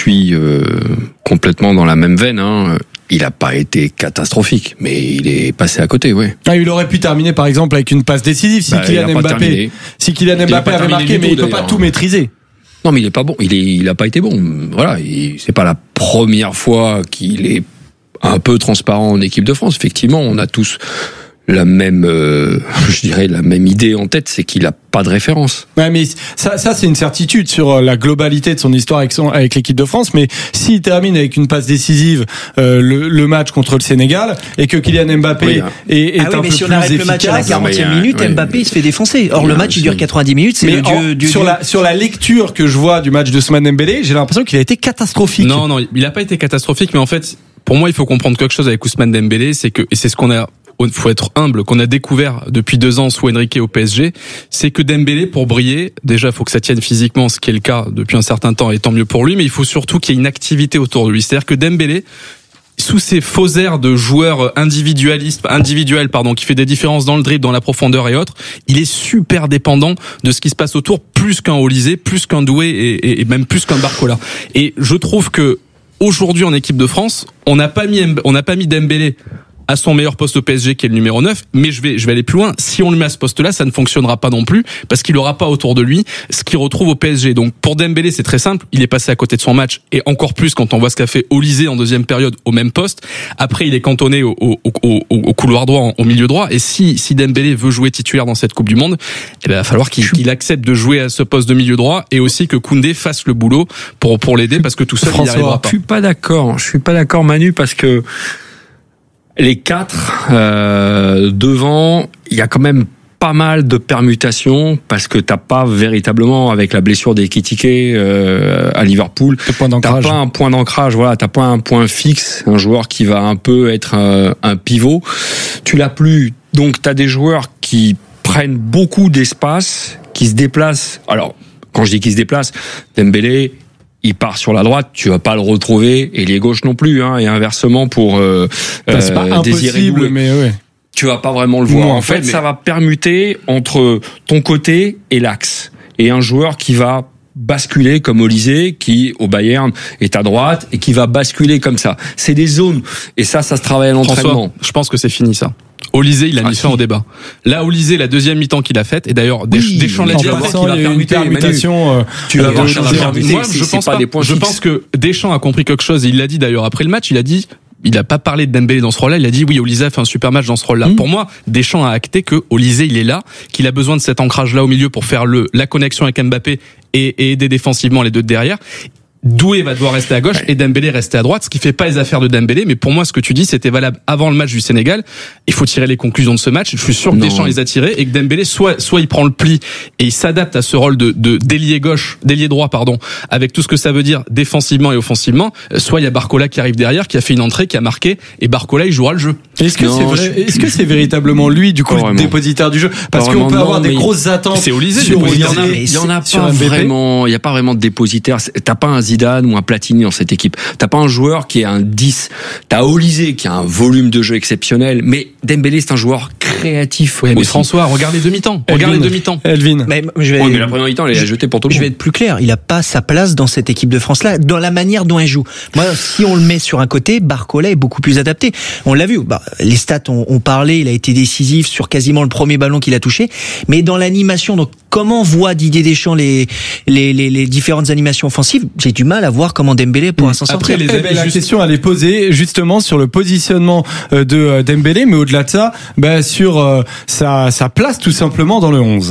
suis complètement dans la même veine. Il n'a pas été catastrophique, mais il est passé à côté, oui. Il aurait pu terminer, par exemple, avec une passe décisive si Kylian Mbappé avait marqué, mais il peut pas tout maîtriser. Non, mais il est pas bon. Il a pas été bon. Voilà, c'est pas la première fois qu'il est un peu transparent en équipe de France. Effectivement, on a tous la même, la même idée en tête, c'est qu'il a pas de référence. Ouais, mais ça c'est une certitude sur la globalité de son histoire avec l'équipe de France. Mais s'il termine avec une passe décisive le match contre le Sénégal et que Kylian Mbappé est un peu plus efficace, mais si on arrête le match à la 40e minute, Mbappé il se fait défoncer. Or le match il dure 90 minutes. C'est sur la lecture que je vois du match de Ousmane Dembélé, j'ai l'impression qu'il a été catastrophique. Non, il a pas été catastrophique, mais en fait, pour moi, il faut comprendre quelque chose avec Ousmane Dembélé, c'est ce qu'on a. Faut être humble, qu'on a découvert depuis 2 ans sous Enrique au PSG, c'est que Dembélé, pour briller, déjà, faut que ça tienne physiquement, ce qui est le cas depuis un certain temps, et tant mieux pour lui, mais il faut surtout qu'il y ait une activité autour de lui. C'est-à-dire que Dembélé, sous ces faux airs de joueur individuel, qui fait des différences dans le dribble, dans la profondeur et autres, il est super dépendant de ce qui se passe autour, plus qu'un Olysée, plus qu'un Doué et même plus qu'un Barcola. Et je trouve que aujourd'hui, en équipe de France, on n'a pas mis Dembélé à son meilleur poste au PSG qui est le numéro 9, mais je vais aller plus loin. Si on le met à ce poste-là, ça ne fonctionnera pas non plus parce qu'il aura pas autour de lui ce qu'il retrouve au PSG. Donc pour Dembélé, c'est très simple, il est passé à côté de son match et encore plus quand on voit ce qu'a fait Olysée en deuxième période au même poste. Après, il est cantonné au couloir droit, au milieu droit, et si Dembélé veut jouer titulaire dans cette Coupe du Monde, il va falloir qu'il accepte de jouer à ce poste de milieu droit et aussi que Koundé fasse le boulot pour l'aider parce que tout seul il n'y arrivera pas. Je suis pas d'accord Manu, parce que les 4 devant, il y a quand même pas mal de permutations parce que t'as pas véritablement, avec la blessure d'Ekitike à Liverpool, t'as pas un point d'ancrage, voilà, t'as pas un point fixe, un joueur qui va un peu être un pivot. Tu l'as plus, donc t'as des joueurs qui prennent beaucoup d'espace, qui se déplacent. Alors, quand je dis qu'ils se déplacent, Dembélé, il part sur la droite, tu vas pas le retrouver, et les gauches non plus, et inversement pour c'est pas impossible, mais ouais. Tu vas pas vraiment le voir. En fait, ça va permuter entre ton côté et l'axe, et un joueur qui va basculer comme Olysée, qui au Bayern est à droite et qui va basculer comme ça. C'est des zones, et ça se travaille à l'entraînement. François, je pense que c'est fini ça. Olysée, il a mis fin au débat. Là, Olysée, la deuxième mi-temps qu'il a faite, et d'ailleurs, Deschamps l'a dit, il va permutation. Tu vas voir, moi, je pense que Deschamps a compris quelque chose, et il l'a dit d'ailleurs après le match, il a pas parlé de Dembélé dans ce rôle-là, il a dit oui, Olysée a fait un super match dans ce rôle-là. Pour moi, Deschamps a acté que Olysée, il est là, qu'il a besoin de cet ancrage-là au milieu pour faire la connexion avec Mbappé et aider défensivement les deux de derrière. Doué va devoir rester à gauche et Dembélé rester à droite, ce qui fait pas les affaires de Dembélé. Mais pour moi, ce que tu dis, c'était valable avant le match du Sénégal. Il faut tirer les conclusions de ce match. Je suis sûr que Deschamps les a tirées et que Dembélé soit il prend le pli et il s'adapte à ce rôle de d'ailier droit, avec tout ce que ça veut dire défensivement et offensivement. Soit il y a Barcola qui arrive derrière, qui a fait une entrée, qui a marqué, et Barcola il jouera le jeu. Est-ce que c'est vrai? Est-ce que c'est véritablement lui, du coup, le dépositaire du jeu? Parce qu'on peut avoir des grosses attentes. C'est Olysée, il y en a pas vraiment. Il y a pas vraiment de dépositaire. T'as pas un Zidane ou un Platini dans cette équipe. T'as pas un joueur qui est un 10. T'as Olysée qui a un volume de jeu exceptionnel, mais Dembélé c'est un joueur créatif. Oui, mais François, regarde les demi-temps. Elvin. Mais la première mi-temps, elle est jetée pour tout le monde. Je vais être plus clair. Il a pas sa place dans cette équipe de France-là, dans la manière dont elle joue. Moi, si on le met sur un côté, Barcola est beaucoup plus adapté. On l'a vu. Les stats ont parlé. Il a été décisif sur quasiment le premier ballon qu'il a touché. Mais dans l'animation, donc, comment voit Didier Deschamps les différentes animations offensives? J'ai du mal à voir comment Dembélé pourra s'en sortir. La question elle est posée justement sur le positionnement de Dembélé, mais au-delà de ça, sur sa place tout simplement dans le 11.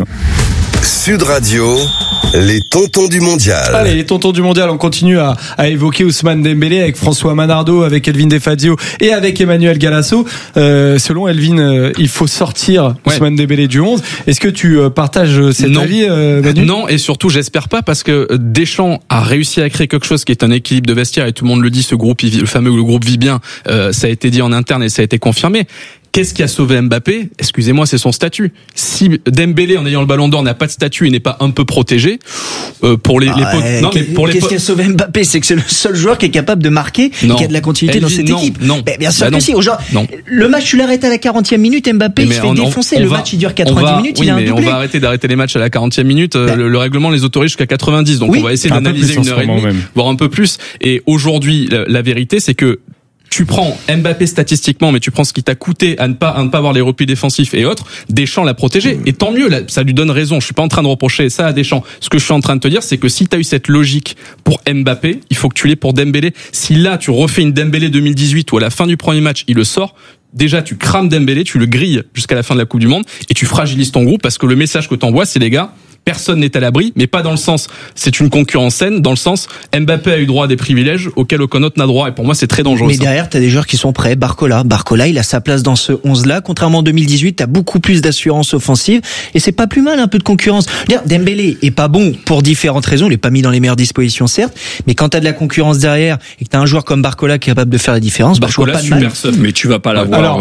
Sud Radio, les tontons du mondial. Allez, les tontons du mondial, on continue à évoquer Ousmane Dembélé avec François Manardo, avec Elvin Defazio et avec Emmanuel Galasso. Selon Elvin, il faut sortir Ousmane Dembélé du 11. Est-ce que tu partages cet avis, Manu? Non, et surtout, j'espère pas, parce que Deschamps a réussi à créer quelque chose qui est un équilibre de vestiaire, et tout le monde le dit, ce groupe, le groupe vit bien, ça a été dit en interne et ça a été confirmé. Qu'est-ce qui a sauvé Mbappé ? Excusez-moi, c'est son statut. Si Dembélé, en ayant le Ballon d'Or, n'a pas de statut et n'est pas un peu protégé, pour les qu'est-ce qui a sauvé Mbappé ? C'est que c'est le seul joueur qui est capable de marquer et qui a de la continuité dans cette équipe. Non. Bien sûr que si. Le match, tu l'arrêtes à la 40e minute, Mbappé, il se fait défoncer. Le match, il dure 90 minutes, il a un doublé. On va arrêter d'arrêter les matchs à la 40e minute. Le règlement les autorise jusqu'à 90. Donc on va essayer d'analyser 1h30, voire un peu plus. Et aujourd'hui, la vérité, c'est que tu prends Mbappé statistiquement, mais tu prends ce qui t'a coûté à ne pas avoir les replis défensifs et autres. Deschamps l'a protégé. Et tant mieux, ça lui donne raison. Je suis pas en train de reprocher ça à Deschamps. Ce que je suis en train de te dire, c'est que si t'as eu cette logique pour Mbappé, il faut que tu l'aies pour Dembélé. Si là, tu refais une Dembélé 2018 où à la fin du premier match, il le sort, déjà, tu crames Dembélé, tu le grilles jusqu'à la fin de la Coupe du Monde et tu fragilises ton groupe parce que le message que t'envoies, c'est les gars, personne n'est à l'abri, mais pas dans le sens c'est une concurrence saine, dans le sens Mbappé a eu droit à des privilèges auxquels aucun autre n'a droit, et pour moi c'est très dangereux. Mais derrière t'as des joueurs qui sont prêts. Barcola, il a sa place dans ce 11-là. Contrairement en 2018, t'as beaucoup plus d'assurance offensive et c'est pas plus mal un peu de concurrence. Dembélé est pas bon pour différentes raisons, il est pas mis dans les meilleures dispositions certes, mais quand t'as de la concurrence derrière et que t'as un joueur comme Barcola qui est capable de faire la différence, Barcola, je vois pas de mal. Mais tu vas pas l'avoir. Alors,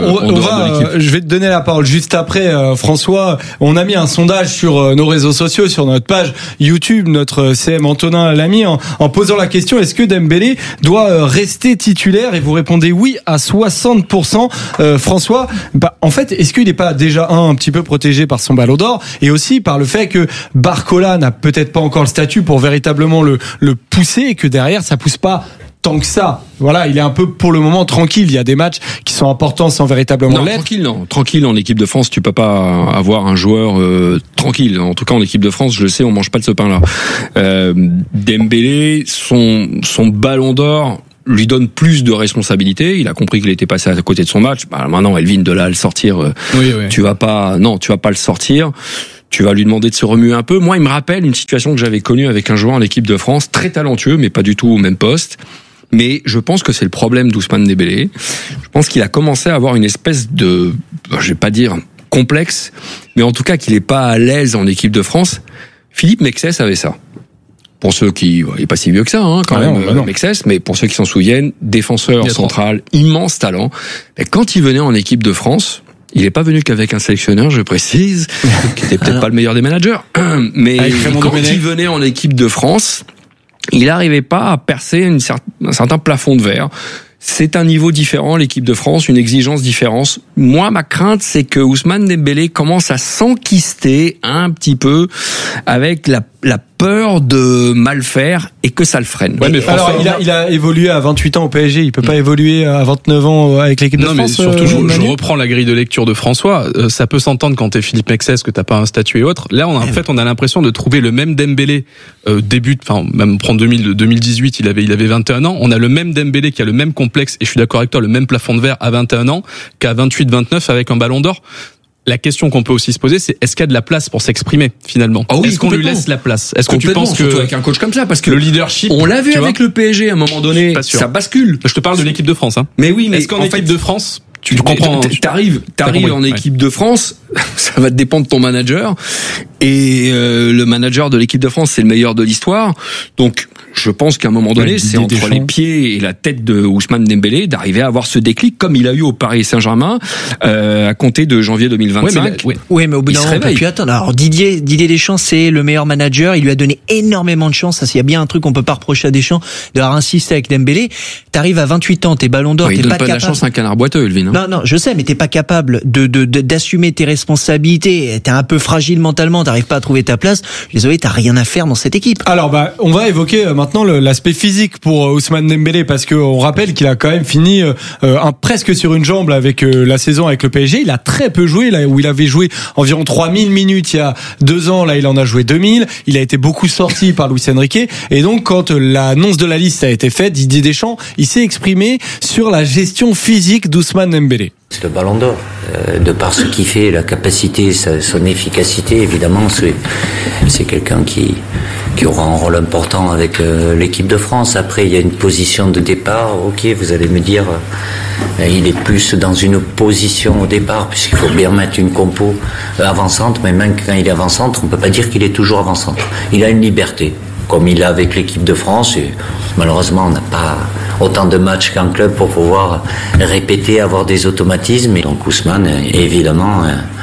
je vais te donner la parole juste après, François. On a mis un sondage sur nos réseaux sociaux, sur notre page YouTube, notre CM Antonin l'a mis en posant la question: est-ce que Dembélé doit rester titulaire? Et vous répondez oui à 60%. François, en fait, est-ce qu'il n'est pas déjà un petit peu protégé par son Ballon d'Or et aussi par le fait que Barcola n'a peut-être pas encore le statut pour véritablement le pousser et que derrière ça pousse pas tant que ça. Voilà, il est un peu pour le moment tranquille. Il y a des matchs qui sont importants sans véritablement l'être. Tranquille en équipe de France, tu peux pas avoir un joueur tranquille. En tout cas en équipe de France, je le sais, on mange pas de ce pain-là. Dembélé, son Ballon d'Or lui donne plus de responsabilités. Il a compris qu'il était passé à côté de son match. Maintenant, Elvin, de là à le sortir, tu vas pas le sortir. Tu vas lui demander de se remuer un peu. Moi, il me rappelle une situation que j'avais connue avec un joueur en équipe de France, très talentueux, mais pas du tout au même poste. Mais je pense que c'est le problème d'Ousmane Dembélé. Je pense qu'il a commencé à avoir une espèce de, je vais pas dire complexe, mais en tout cas qu'il est pas à l'aise en équipe de France. Philippe Mexès avait ça. Pour ceux qui, il est pas si vieux que ça, quand même, Mexès, mais pour ceux qui s'en souviennent, défenseur central, immense talent. Et quand il venait en équipe de France, il n'est pas venu qu'avec un sélectionneur, je précise, qui était peut-être pas le meilleur des managers, mais quand il venait en équipe de France, il n'arrivait pas à percer un certain plafond de verre. C'est un niveau différent, l'équipe de France, une exigence différente. Moi, ma crainte, c'est que Ousmane Dembélé commence à s'enquister un petit peu avec la peur de mal faire et que ça le freine. Ouais, mais François, alors, il a évolué à 28 ans au PSG, il peut pas évoluer à 29 ans avec l'équipe de France. Non, mais surtout, je reprends la grille de lecture de François. Ça peut s'entendre quand t'es Philippe Mexès, que t'as pas un statut et autres. Là, on a l'impression de trouver le même Dembélé, même prendre 2018, il avait 21 ans. On a le même Dembélé qui a le même complexe, et je suis d'accord avec toi, le même plafond de verre à 21 ans qu'à 28, 29 avec un Ballon d'Or. La question qu'on peut aussi se poser, c'est est-ce qu'il y a de la place pour s'exprimer finalement? Est-ce qu'on lui laisse la place? Est-ce que tu penses que surtout avec un coach comme ça, parce que le leadership, on l'a vu avec le PSG à un moment donné, ça bascule. Je te parle de l'équipe de France, hein. Mais oui, mais est-ce qu'en équipe de France, tu comprends? T'arrives en équipe de France, ça va te dépendre de ton manager, et le manager de l'équipe de France, c'est le meilleur de l'histoire. Donc je pense qu'à un moment donné, c'est entre les pieds et la tête de Ousmane Dembélé d'arriver à avoir ce déclic comme il a eu au Paris Saint-Germain à compter de janvier 2025. Oui, mais au bout d'un moment, on peut plus attendre. Alors Didier Deschamps, c'est le meilleur manager. Il lui a donné énormément de chance. Ça, s'il y a bien un truc qu'on peut pas reprocher à Deschamps, d'avoir insisté avec Dembélé. T'arrives à 28 ans, t'es Ballon d'Or, t'es pas capable. Il donne pas de la chance à un canard boiteux, Elvin. Non, je sais, mais t'es pas capable d'assumer tes responsabilités. T'es un peu fragile mentalement. T'arrives pas à trouver ta place. Désolé, t'as rien à faire dans cette équipe. Alors, on va évoquer maintenant l'aspect physique pour Ousmane Dembélé, parce qu'on rappelle qu'il a quand même fini presque sur une jambe avec la saison avec le PSG. Il a très peu joué, là où il avait joué environ 3000 minutes il y a 2 ans, là il en a joué 2000. Il a été beaucoup sorti par Luis Enrique, et donc quand l'annonce de la liste a été faite, Didier Deschamps, il s'est exprimé sur la gestion physique d'Ousmane Dembélé. C'est le Ballon d'Or, de par ce qu'il fait, la capacité, son efficacité, évidemment, c'est quelqu'un qui aura un rôle important avec l'équipe de France. Après, il y a une position de départ. Ok, vous allez me dire, il est plus dans une position au départ, puisqu'il faut bien mettre une compo avant-centre, mais même quand il est avant-centre, on peut pas dire qu'il est toujours avant-centre. Il a une liberté, comme il a avec l'équipe de France, et Malheureusement, on n'a pas autant de matchs qu'en club pour pouvoir répéter, avoir des automatismes. Et donc Ousmane est évidemment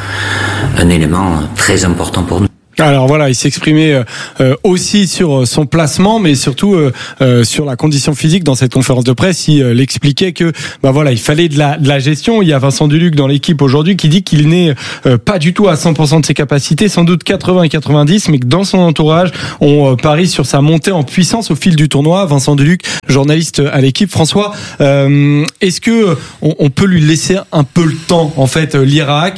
un élément très important pour nous. Alors voilà, il s'exprimait aussi sur son placement, mais surtout sur la condition physique dans cette conférence de presse. Il expliquait que il fallait de la gestion. Il y a Vincent Duluc dans l'équipe aujourd'hui qui dit qu'il n'est pas du tout à 100% de ses capacités, sans doute 80 et 90, mais que dans son entourage, on parie sur sa montée en puissance au fil du tournoi. Vincent Duluc, journaliste à l'équipe. François, est-ce que on peut lui laisser un peu le temps, en fait, l'Irak,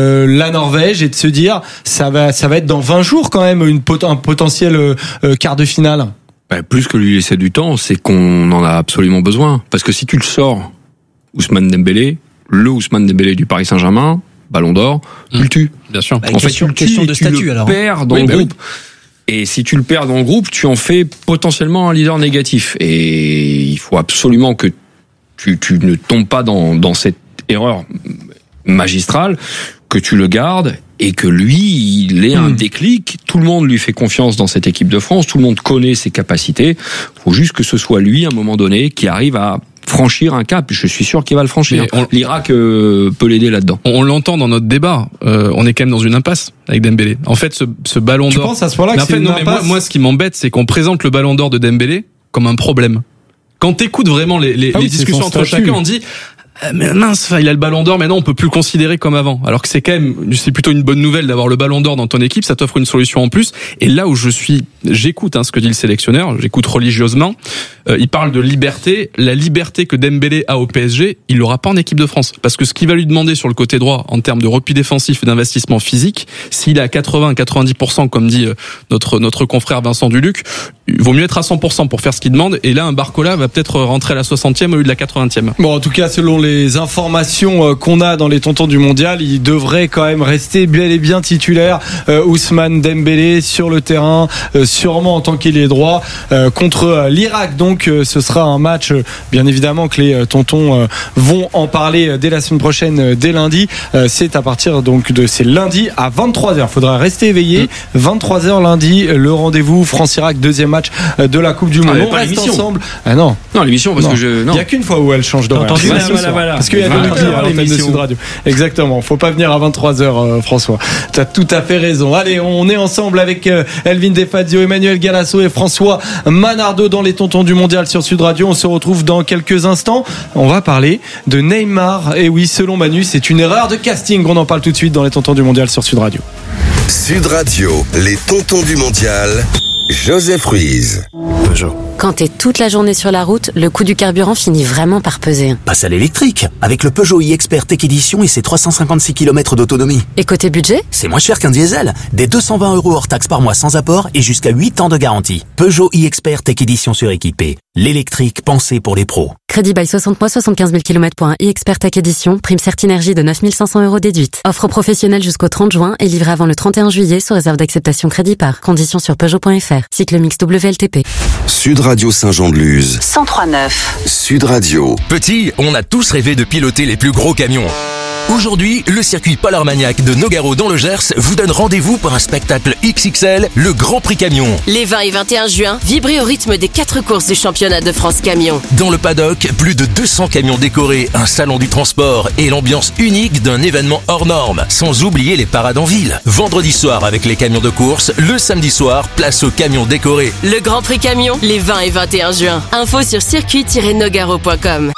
la Norvège, et de se dire ça va être dans 20 jours quand même un potentiel quart de finale? Plus que lui laisser du temps, c'est qu'on en a absolument besoin. Parce que si tu le sors, Ousmane Dembélé, le Ousmane Dembélé du Paris Saint-Germain, Ballon d'Or, tu le tues. Bien sûr. En fait, tu le tues et tu le perds dans le groupe. Et si tu le perds dans le groupe, tu en fais potentiellement un leader négatif. Et il faut absolument que tu ne tombes pas dans cette erreur magistrale, que tu le gardes et que lui, il ait un déclic. Tout le monde lui fait confiance dans cette équipe de France, tout le monde connaît ses capacités. Il faut juste que ce soit lui, à un moment donné, qui arrive à franchir un cap. Je suis sûr qu'il va le franchir. L'Irak peut l'aider là-dedans. On l'entend dans notre débat. On est quand même dans une impasse avec Dembélé. En fait, ce Ballon d'Or. Tu penses à ce point-là que c'est une impasse ? Moi, ce qui m'embête, c'est qu'on présente le Ballon d'Or de Dembélé comme un problème. Quand t'écoutes vraiment les discussions entre chacun, on dit mais mince, il a le Ballon d'Or, maintenant on peut plus le considérer comme avant. Alors que c'est plutôt une bonne nouvelle d'avoir le Ballon d'Or dans ton équipe, ça t'offre une solution en plus. Et là où j'écoute ce que dit le sélectionneur, j'écoute religieusement, il parle de liberté, la liberté que Dembélé a au PSG, il l'aura pas en équipe de France. Parce que ce qu'il va lui demander sur le côté droit, en termes de repli défensif et d'investissement physique, s'il est à 80-90%, comme dit notre confrère Vincent Duluc, il vaut mieux être à 100% pour faire ce qu'il demande. Et là, un Barcola va peut-être rentrer à la 60e au lieu de la 80e. Bon, en tout cas, selon les informations qu'on a dans les tontons du mondial, il devrait quand même rester bel et bien titulaire. Ousmane Dembélé sur le terrain, sûrement en tant qu'ailier droit, contre l'Irak. Donc, ce sera un match, bien évidemment, que les tontons vont en parler dès la semaine prochaine, dès lundi. C'est à partir c'est lundi à 23h. Faudra rester éveillé. 23h lundi, le rendez-vous France-Irak, deuxième match de la Coupe du Monde. On reste ensemble. Ah non, l'émission, parce que il y a qu'une fois où elle change d'horaire. Voilà. Parce qu'il y a l'antenne de Sud Radio. Exactement. Faut pas venir à 23h, François. Tu as tout à fait raison. Allez, on est ensemble avec Elvin Defazio, Emmanuel Galasso et François Manardo dans les tontons du mondial sur Sud Radio. On se retrouve dans quelques instants. On va parler de Neymar. Et oui, selon Manu, c'est une erreur de casting. On en parle tout de suite dans les tontons du mondial sur Sud Radio. Sud Radio, les tontons du mondial. Joseph Ruiz. Peugeot. Quand t'es toute la journée sur la route, le coût du carburant finit vraiment par peser. Passe à l'électrique, avec le Peugeot e-Expert Tech Edition et ses 356 km d'autonomie. Et côté budget ? C'est moins cher qu'un diesel. Des 220 € hors taxe par mois sans apport et jusqu'à 8 ans de garantie. Peugeot e-Expert Tech Edition suréquipé. L'électrique pensé pour les pros. Crédit bail 60 mois, 75 000 km pour un e-Expert Tech Edition. Prime Certinergie de 9 500 € déduite. Offre professionnelle jusqu'au 30 juin et livrée avant le 31 juillet sous réserve d'acceptation crédit par. Conditions sur Peugeot.fr. Cycle mix WLTP. Sud Radio Saint-Jean-de-Luz. 103.9. Sud Radio. Petit, on a tous rêvé de piloter les plus gros camions. Aujourd'hui, le circuit Paul Armagnac de Nogaro dans le Gers vous donne rendez-vous pour un spectacle XXL, le Grand Prix Camion. Les 20 et 21 juin, vibrez au rythme des 4 courses du championnat de France Camion. Dans le paddock, plus de 200 camions décorés, un salon du transport et l'ambiance unique d'un événement hors norme. Sans oublier les parades en ville. Vendredi soir avec les camions de course, le samedi soir, place aux camions décorés. Le Grand Prix Camion, les 20 et 21 juin. Info sur circuit-nogaro.com.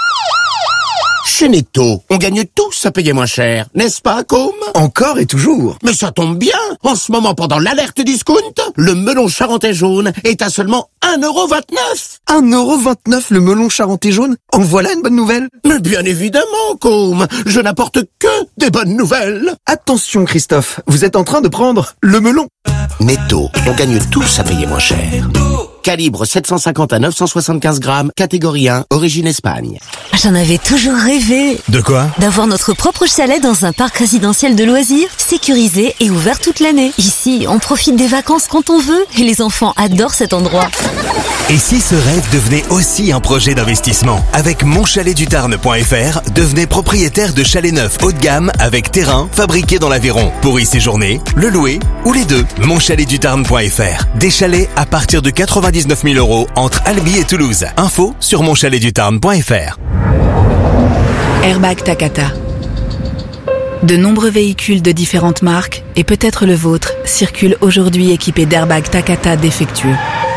Chez Netto, on gagne tous à payer moins cher, n'est-ce pas, Côme ? Encore et toujours. Mais ça tombe bien. En ce moment, pendant l'alerte discount, le melon charentais jaune est à seulement 1,29 €. 1,29 € le melon charentais jaune ? En voilà une bonne nouvelle. Mais bien évidemment, Côme. Je n'apporte que des bonnes nouvelles. Attention, Christophe. Vous êtes en train de prendre le melon. Netto, on gagne tous à payer moins cher. Calibre 750 à 975 grammes, catégorie 1, origine Espagne. J'en avais toujours rêvé. De quoi ? D'avoir notre propre chalet dans un parc résidentiel de loisirs, sécurisé et ouvert toute l'année. Ici, on profite des vacances quand on veut et les enfants adorent cet endroit. Et si ce rêve devenait aussi un projet d'investissement ? Avec monchaletdutarn.fr, devenez propriétaire de chalets neufs haut de gamme avec terrain fabriqué dans l'Aveyron. Pour y séjourner, le louer ou les deux. monchaletdutarn.fr. Des chalets à partir de 99 000 € entre Albi et Toulouse. Info sur monchaletdutarn.fr. Airbag Takata. De nombreux véhicules de différentes marques, et peut-être le vôtre, circulent aujourd'hui équipés d'airbags Takata défectueux.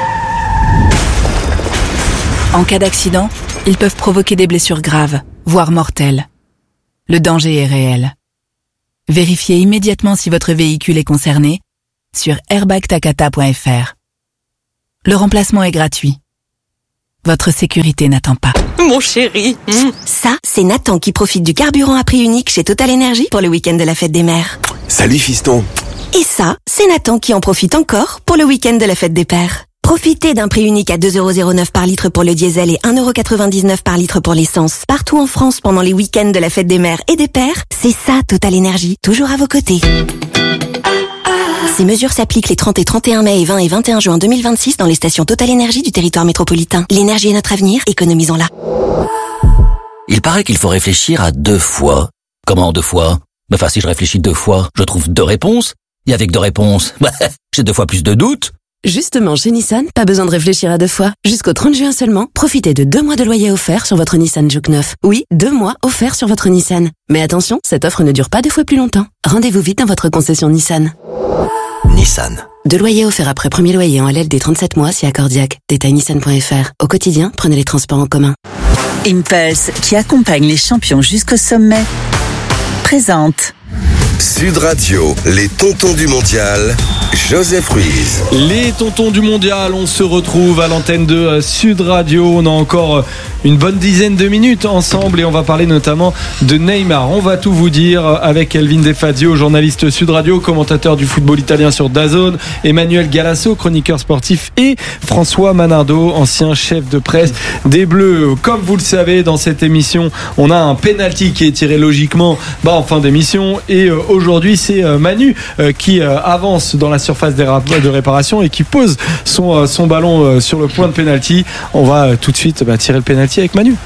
En cas d'accident, ils peuvent provoquer des blessures graves, voire mortelles. Le danger est réel. Vérifiez immédiatement si votre véhicule est concerné sur airbagtakata.fr. Le remplacement est gratuit. Votre sécurité n'attend pas. Mon chéri. Ça, c'est Nathan qui profite du carburant à prix unique chez Total Energy pour le week-end de la fête des mères. Salut fiston. Et ça, c'est Nathan qui en profite encore pour le week-end de la fête des pères. Profitez d'un prix unique à 2,09€ par litre pour le diesel et 1,99€ par litre pour l'essence. Partout en France pendant les week-ends de la fête des mères et des pères, c'est ça Total Energy, toujours à vos côtés. Ces mesures s'appliquent les 30 et 31 mai et 20 et 21 juin 2026 dans les stations Total Energy du territoire métropolitain. L'énergie est notre avenir, économisons-la. Il paraît qu'il faut réfléchir à 2 fois. Comment 2 fois? Enfin, si je réfléchis 2 fois, je trouve 2 réponses. Et avec 2 réponses, j'ai 2 fois plus de doutes. Justement, chez Nissan, pas besoin de réfléchir à 2 fois. Jusqu'au 30 juin seulement, profitez de 2 mois de loyer offert sur votre Nissan Juke 9. Oui, 2 mois offerts sur votre Nissan. Mais attention, cette offre ne dure pas 2 fois plus longtemps. Rendez-vous vite dans votre concession Nissan. Nissan. 2 loyers offerts après premier loyer en LLD 37 mois si accordiaque. Détail nissan.fr. Au quotidien, prenez les transports en commun. Impulse, qui accompagne les champions jusqu'au sommet, présente Sud Radio, les tontons du mondial, Joseph Ruiz. Les tontons du mondial, on se retrouve à l'antenne de Sud Radio. On a encore une bonne dizaine de minutes ensemble et on va parler notamment de Neymar. On va tout vous dire avec Elvin Defazio, journaliste Sud Radio, commentateur du football italien sur DAZN, Emmanuel Galasso, chroniqueur sportif, et François Manardo, ancien chef de presse des Bleus. Comme vous le savez, dans cette émission, on a un penalty qui est tiré logiquement en fin d'émission, et aujourd'hui c'est Manu qui avance dans la surface de réparation et qui pose son ballon sur le point de penalty. On va tout de suite tirer le penalty avec Manu.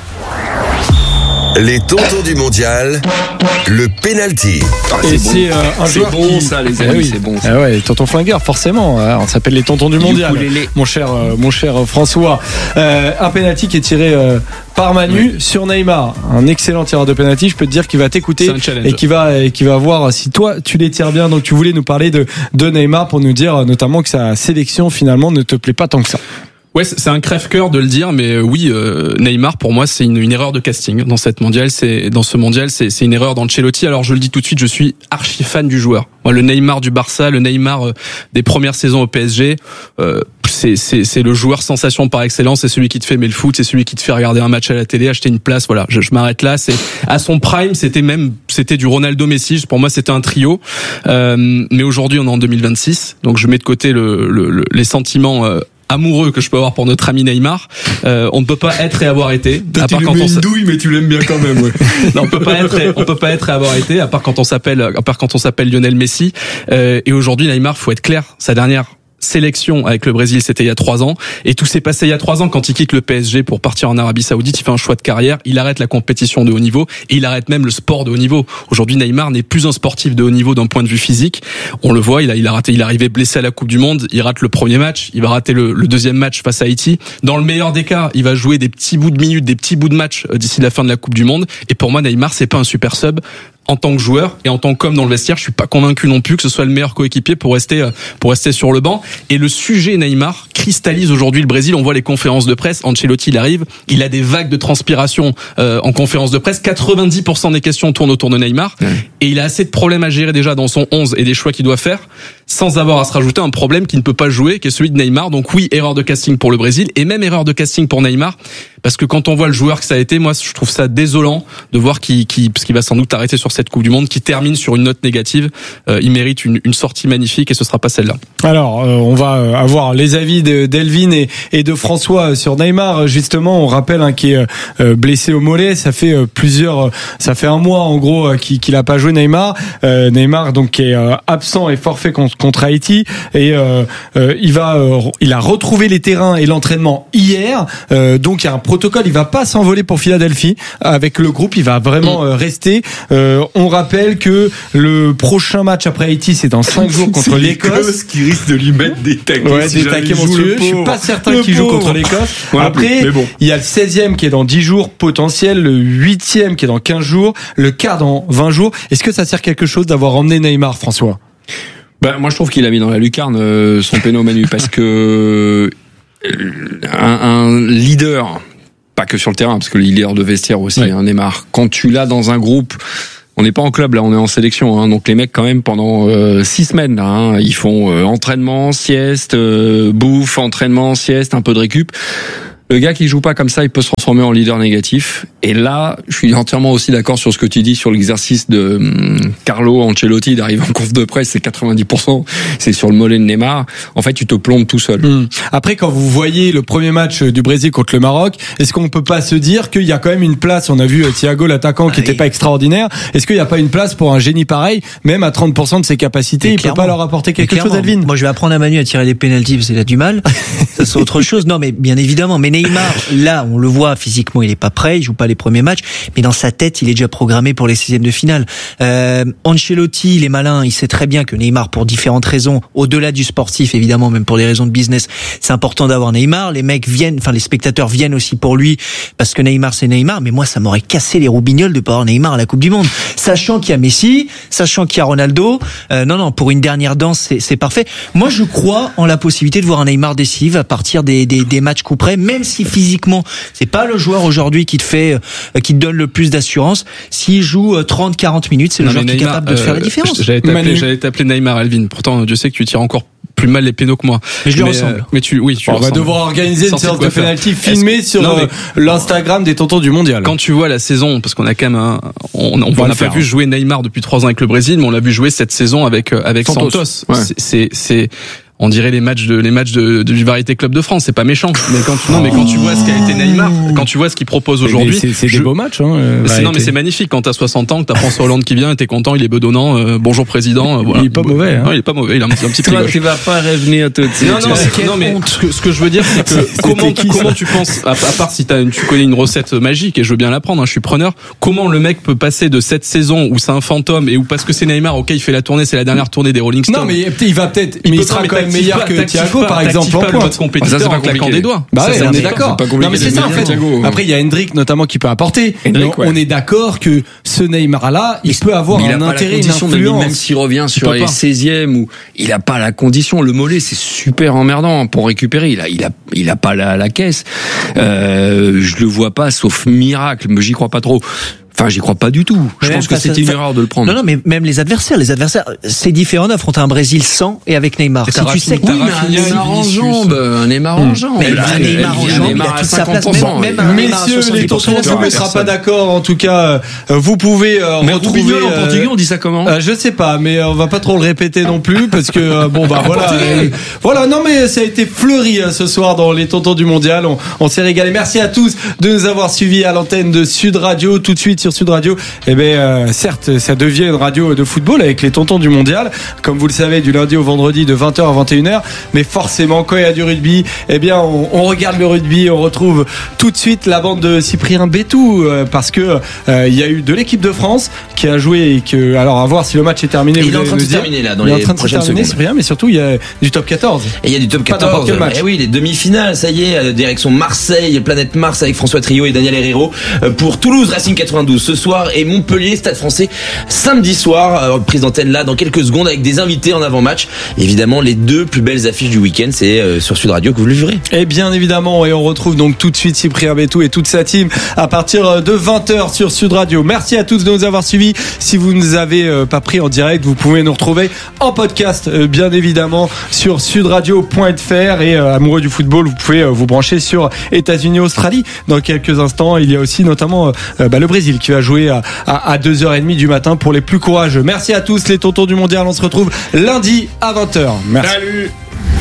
Les tontons du mondial, le penalty. Et c'est un joueur bon qui... ça les amis, c'est bon ça. Ah ouais, tonton flingueur forcément, on s'appelle les tontons du mondial. Mon cher François, un penalty qui est tiré par Manu sur Neymar, un excellent tireur de penalty. Je peux te dire qu'il va t'écouter et qui va voir si toi tu les tires bien. Donc tu voulais nous parler de Neymar pour nous dire notamment que sa sélection finalement ne te plaît pas tant que ça. Ouais, c'est un crève-cœur de le dire, mais oui, Neymar pour moi c'est une erreur de casting dans ce mondial. C'est une erreur d'Ancelotti. Alors je le dis tout de suite, je suis archi fan du joueur. Moi, le Neymar du Barça, le Neymar des premières saisons au PSG, c'est le joueur sensation par excellence. C'est celui qui te fait aimer le foot, c'est celui qui te fait regarder un match à la télé, acheter une place. Voilà, je m'arrête là. C'est à son prime, c'était du Ronaldo Messi. Pour moi, c'était un trio. Mais aujourd'hui, on est en 2026, donc je mets de côté les sentiments amoureux que je peux avoir pour notre ami Neymar. On ne peut pas être et avoir été. À part quand on douille, mais tu l'aimes bien quand même. Ouais. Non, on peut pas être et avoir été. À part quand on s'appelle Lionel Messi. Et aujourd'hui, Neymar, faut être clair, sa dernière sélection avec le Brésil, c'était il y a 3 ans, et tout s'est passé il y a 3 ans quand il quitte le PSG pour partir en Arabie Saoudite. Il fait un choix de carrière, il arrête la compétition de haut niveau et il arrête même le sport de haut niveau. Aujourd'hui, Neymar n'est plus un sportif de haut niveau d'un point de vue physique. On le voit, il a raté, il est arrivé blessé à la Coupe du Monde, il rate le premier match, il va rater le deuxième match face à Haïti. Dans le meilleur des cas, il va jouer des petits bouts de minutes, des petits bouts de match d'ici la fin de la Coupe du Monde. Et pour moi, Neymar, c'est pas un super sub. En tant que joueur et en tant qu'homme dans le vestiaire, je suis pas convaincu non plus que ce soit le meilleur coéquipier pour rester sur le banc. Et le sujet Neymar cristallise aujourd'hui le Brésil. On voit les conférences de presse. Ancelotti, il arrive, il a des vagues de transpiration en conférence de presse. 90% des questions tournent autour de Neymar. Et il a assez de problèmes à gérer déjà dans son 11 et des choix qu'il doit faire, sans avoir à se rajouter un problème qui ne peut pas jouer, qui est celui de Neymar. Donc oui, erreur de casting pour le Brésil et même erreur de casting pour Neymar. Parce que quand on voit le joueur que ça a été, moi, je trouve ça désolant de voir parce qu'il va sans doute arrêter sur cette Coupe du Monde, qui termine sur une note négative. Il mérite une sortie magnifique et ce sera pas celle-là. Alors, on va avoir les avis d'Elvin et de François sur Neymar. Justement, on rappelle qui est blessé au mollet. Ça fait un mois en gros qu'il a pas joué Neymar. Neymar donc qui est absent et forfait contre Haïti et il a retrouvé les terrains et l'entraînement hier. Donc il y a un protocole, il va pas s'envoler pour Philadelphie. Avec le groupe, il va vraiment rester. On rappelle que le prochain match après Haïti, c'est dans 5 jours contre l'Écosse. Qui risque de lui mettre des taquets. Ouais, des taquets monstrueux. Je suis pas certain qu'il joue contre l'Écosse. Après, il y a le 16e qui est dans 10 jours potentiel, le 8e qui est dans 15 jours, le quart dans 20 jours. Est-ce que ça sert quelque chose d'avoir emmené Neymar, François? Moi, je trouve qu'il a mis dans la lucarne son péno Manu, parce que un leader, pas que sur le terrain, parce que le leader de vestiaire aussi, Neymar, quand tu l'as dans un groupe, on n'est pas en club là, on est en sélection, donc les mecs quand même pendant 6 semaines là, ils font entraînement, sieste, bouffe, entraînement, sieste, un peu de récup. Le gars qui joue pas comme ça, il peut se transformer en leader négatif. Et là, je suis entièrement aussi d'accord sur ce que tu dis sur l'exercice de Carlo Ancelotti d'arriver en conf de presse, c'est 90%, c'est sur le mollet de Neymar. En fait, tu te plombes tout seul. Après, quand vous voyez le premier match du Brésil contre le Maroc, est-ce qu'on peut pas se dire qu'il y a quand même une place? On a vu Thiago, l'attaquant, qui était pas extraordinaire. Est-ce qu'il y a pas une place pour un génie pareil, même à 30% de ses capacités, il peut pas leur apporter quelque chose, Elvin? Moi, je vais apprendre à Manu à tirer des pénaltys parce qu'il a du mal. Ça, c'est autre chose. Non, mais bien évidemment. Mais Neymar, là, on le voit physiquement, il est pas prêt, il joue pas les premiers matchs, mais dans sa tête, il est déjà programmé pour les 16e de finale. Ancelotti, il est malin, il sait très bien que Neymar, pour différentes raisons, au-delà du sportif, évidemment, même pour des raisons de business, c'est important d'avoir Neymar. Les mecs viennent, enfin, les spectateurs viennent aussi pour lui, parce que Neymar, c'est Neymar, mais moi, ça m'aurait cassé les roubignoles de pas avoir Neymar à la Coupe du Monde. Sachant qu'il y a Messi, sachant qu'il y a Ronaldo, non, pour une dernière danse, c'est parfait. Moi, je crois en la possibilité de voir un Neymar décisif à partir des matchs coup près, même si physiquement, c'est pas le joueur aujourd'hui qui te donne le plus d'assurance. S'il joue 30-40 minutes, c'est le joueur qui est capable de faire la différence. J'allais t'appeler Neymar, Elvin. Pourtant, je sais que tu tires encore plus mal les pénaux que moi. Mais je lui ressemble. On va devoir organiser une séance de penalty filmée sur l'Instagram des Tontons du Mondial. Quand tu vois la saison, parce qu'on a quand même on n'a pas vu jouer Neymar depuis 3 ans avec le Brésil, mais on l'a vu jouer cette saison avec Santos. C'est on dirait les matchs du Variété Club de France, c'est pas méchant. Mais quand tu vois ce qu'a été Neymar, quand tu vois ce qu'il propose aujourd'hui, c'est des beaux matchs. Non, mais c'est magnifique quand t'as 60 ans, que t'as François Hollande qui vient, et t'es content, il est bedonnant, bonjour président. Voilà. Il est pas mauvais. Non, il est pas mauvais, il a un petit Toi, tu vas pas revenir tout de suite. Non, mais ce que je veux dire, c'est que comment tu penses, à part si tu connais une recette magique, et je veux bien l'apprendre, je suis preneur, comment le mec peut passer de cette saison où c'est un fantôme et où parce que c'est Neymar, ok, il fait la tournée, c'est la dernière tournée des Rolling Stones. Non, mais il va peut-être, mais il sera quand même meilleur que Thiago, par exemple, en pointe. Compétiteur en claquant des doigts. Bah ouais, on est d'accord. Non, mais c'est ça, en fait. Après, il y a Hendrick, notamment, qui peut apporter. On est d'accord que ce Neymar-là, il peut avoir un intérêt, une influence. Même s'il revient sur les 16e où il a pas la condition, le mollet, c'est super emmerdant pour récupérer. Il a pas la caisse. Je le vois pas, sauf miracle, mais j'y crois pas trop. Enfin, j'y crois pas du tout. Je pense que c'était une erreur de le prendre. Non, mais même les adversaires, c'est différent d'affronter un Brésil sans et avec Neymar. Si tu sais que un Neymar en jambe, un Neymar en jambe. Mais un Neymar en jambe, il a toute sa place. Messieurs, les tontons, on ne mettra pas d'accord. En tout cas, vous pouvez retrouver. Mais en portugais, on dit ça comment? Je sais pas, mais on va pas trop le répéter non plus parce que voilà. Non, mais ça a été fleuri ce soir dans les tontons du mondial. On s'est régalé. Merci à tous de nous avoir suivis à l'antenne de Sud Radio. Tout de suite sur Sud Radio, certes, ça devient une radio de football avec les Tontons du Mondial, comme vous le savez, du lundi au vendredi de 20h à 21h, mais forcément, quand il y a du rugby, on regarde le rugby, on retrouve tout de suite la bande de Cyprien Bétou, parce que il y a eu de l'équipe de France qui a joué et que, alors à voir si le match est terminé. Il est en train de se terminer là, dans les prochaines secondes. Cyprien, mais surtout, il y a du top 14. Et il y a du top 14. Et oui, les demi-finales, ça y est, direction Marseille, Planète Mars avec François Trio et Daniel Herrero pour Toulouse Racing 92 ce soir et Montpellier Stade Français samedi soir. Prise d'antenne là dans quelques secondes avec des invités en avant-match. Évidemment, les 2 plus belles affiches du week-end, c'est sur Sud Radio que vous le verrez. Et bien évidemment, et on retrouve donc tout de suite Cyprien Bétou et toute sa team à partir de 20h sur Sud Radio. Merci à tous de nous avoir suivis. Si vous ne nous avez pas pris en direct, vous pouvez nous retrouver en podcast, bien évidemment, sur sudradio.fr. Et amoureux du football, vous pouvez vous brancher sur États-Unis-Australie dans quelques instants. Il y a aussi notamment le Brésil qui va jouer à 2h30 du matin pour les plus courageux. Merci à tous les Tontons du Mondial. On se retrouve lundi à 20h. Merci. Salut.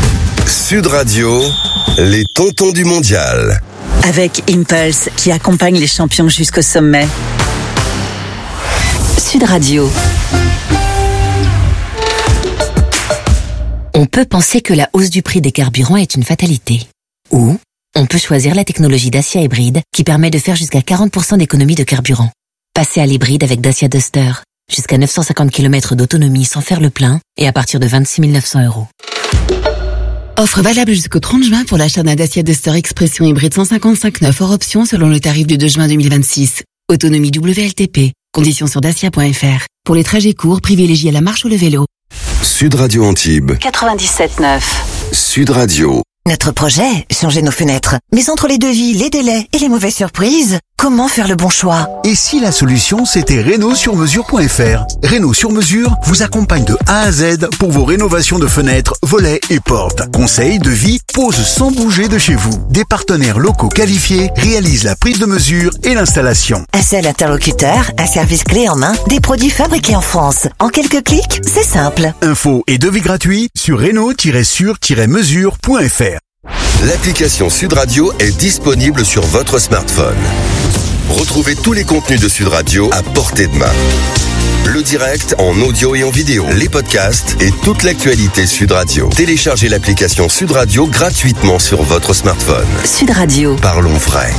Sud Radio, les Tontons du Mondial. Avec Impulse qui accompagne les champions jusqu'au sommet. Sud Radio. On peut penser que la hausse du prix des carburants est une fatalité. Ou On peut choisir la technologie Dacia hybride qui permet de faire jusqu'à 40% d'économie de carburant. Passez à l'hybride avec Dacia Duster. Jusqu'à 950 km d'autonomie sans faire le plein et à partir de 26 900 €. Offre valable jusqu'au 30 juin pour l'achat d'un Dacia Duster Expression hybride 155/9 hors option selon le tarif du 2 juin 2026. Autonomie WLTP. Conditions sur dacia.fr. Pour les trajets courts, privilégiez la marche ou le vélo. Sud Radio Antibes. 97.9. Sud Radio. Notre projet, changer nos fenêtres. Mais entre les devis, les délais et les mauvaises surprises, comment faire le bon choix? Et si la solution, c'était Renault-sur-mesure.fr? Renault sur mesure vous accompagne de A à Z pour vos rénovations de fenêtres, volets et portes. Conseils, devis, pose sans bouger de chez vous. Des partenaires locaux qualifiés réalisent la prise de mesure et l'installation. Un seul interlocuteur, un service clé en main, des produits fabriqués en France. En quelques clics, c'est simple. Infos et devis gratuits sur Renault-sur-mesure.fr. L'application Sud Radio est disponible sur votre smartphone. Retrouvez tous les contenus de Sud Radio à portée de main. Le direct en audio et en vidéo, les podcasts et toute l'actualité Sud Radio. Téléchargez l'application Sud Radio gratuitement sur votre smartphone. Sud Radio. Parlons vrai.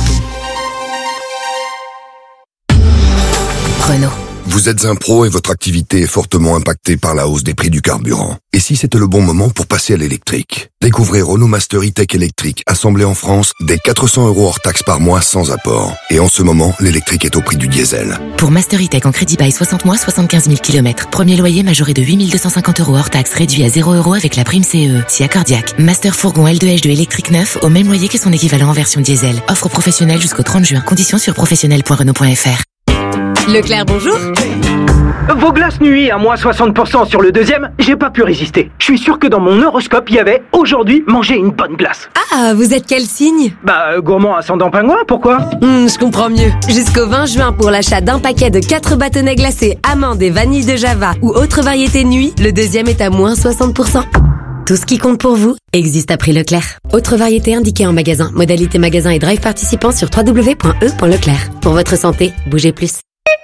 Renault. Vous êtes un pro et votre activité est fortement impactée par la hausse des prix du carburant. Et si c'était le bon moment pour passer à l'électrique? Découvrez Renault Master E-Tech électrique, assemblé en France, dès 400 € hors taxe par mois sans apport. Et en ce moment, l'électrique est au prix du diesel. Pour Master E-Tech en crédit bail 60 mois, 75 000 km. Premier loyer majoré de 8 250 € hors taxe, réduit à 0 € avec la prime CE. Si accordiaque. Master fourgon L2H2 électrique neuf, au même loyer que son équivalent en version diesel. Offre professionnelle jusqu'au 30 juin. Conditions sur professionnel.renault.fr. Leclerc, bonjour. Vos glaces nuit à moins 60% sur le deuxième, j'ai pas pu résister. Je suis sûr que dans mon horoscope, il y avait aujourd'hui manger une bonne glace. Ah, vous êtes quel signe? Gourmand ascendant pingouin, pourquoi? Je comprends mieux. Jusqu'au 20 juin, pour l'achat d'un paquet de 4 bâtonnets glacés, amandes et vanille de Java ou autre variété nuit, le deuxième est à moins 60%. Tout ce qui compte pour vous existe à prix Leclerc. Autre variété indiquée en magasin. Modalité magasin et drive participant sur www.e.leclerc. Pour votre santé, bougez plus.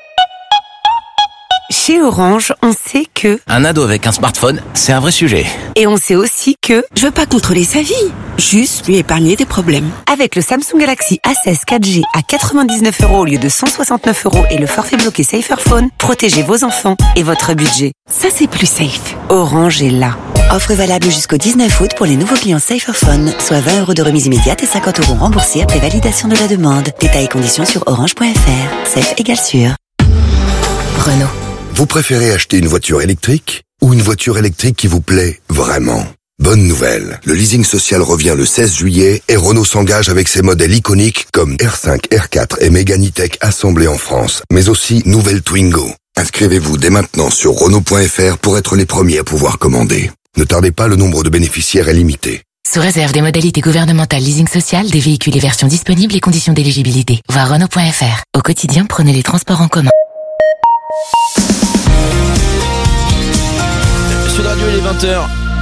Chez Orange, on sait que... Un ado avec un smartphone, c'est un vrai sujet. Et on sait aussi que... Je veux pas contrôler sa vie, juste lui épargner des problèmes. Avec le Samsung Galaxy A16 4G à 99 € au lieu de 169 € et le forfait bloqué Saferphone, protégez vos enfants et votre budget. Ça, c'est plus safe. Orange est là. Offre valable jusqu'au 19 août pour les nouveaux clients Saferphone, soit 20 € de remise immédiate et 50 € remboursés après validation de la demande. Détails et conditions sur orange.fr. Safe égale sûr. Renault. Vous préférez acheter une voiture électrique ou une voiture électrique qui vous plaît vraiment? Bonne nouvelle, le leasing social revient le 16 juillet et Renault s'engage avec ses modèles iconiques comme R5, R4 et Mégane E-Tech assemblés en France, mais aussi nouvelle Twingo. Inscrivez-vous dès maintenant sur Renault.fr pour être les premiers à pouvoir commander. Ne tardez pas, le nombre de bénéficiaires est limité. Sous réserve des modalités gouvernementales leasing social, des véhicules et versions disponibles et conditions d'éligibilité. Voir Renault.fr. Au quotidien, prenez les transports en commun. Sud Radio, il est 20h.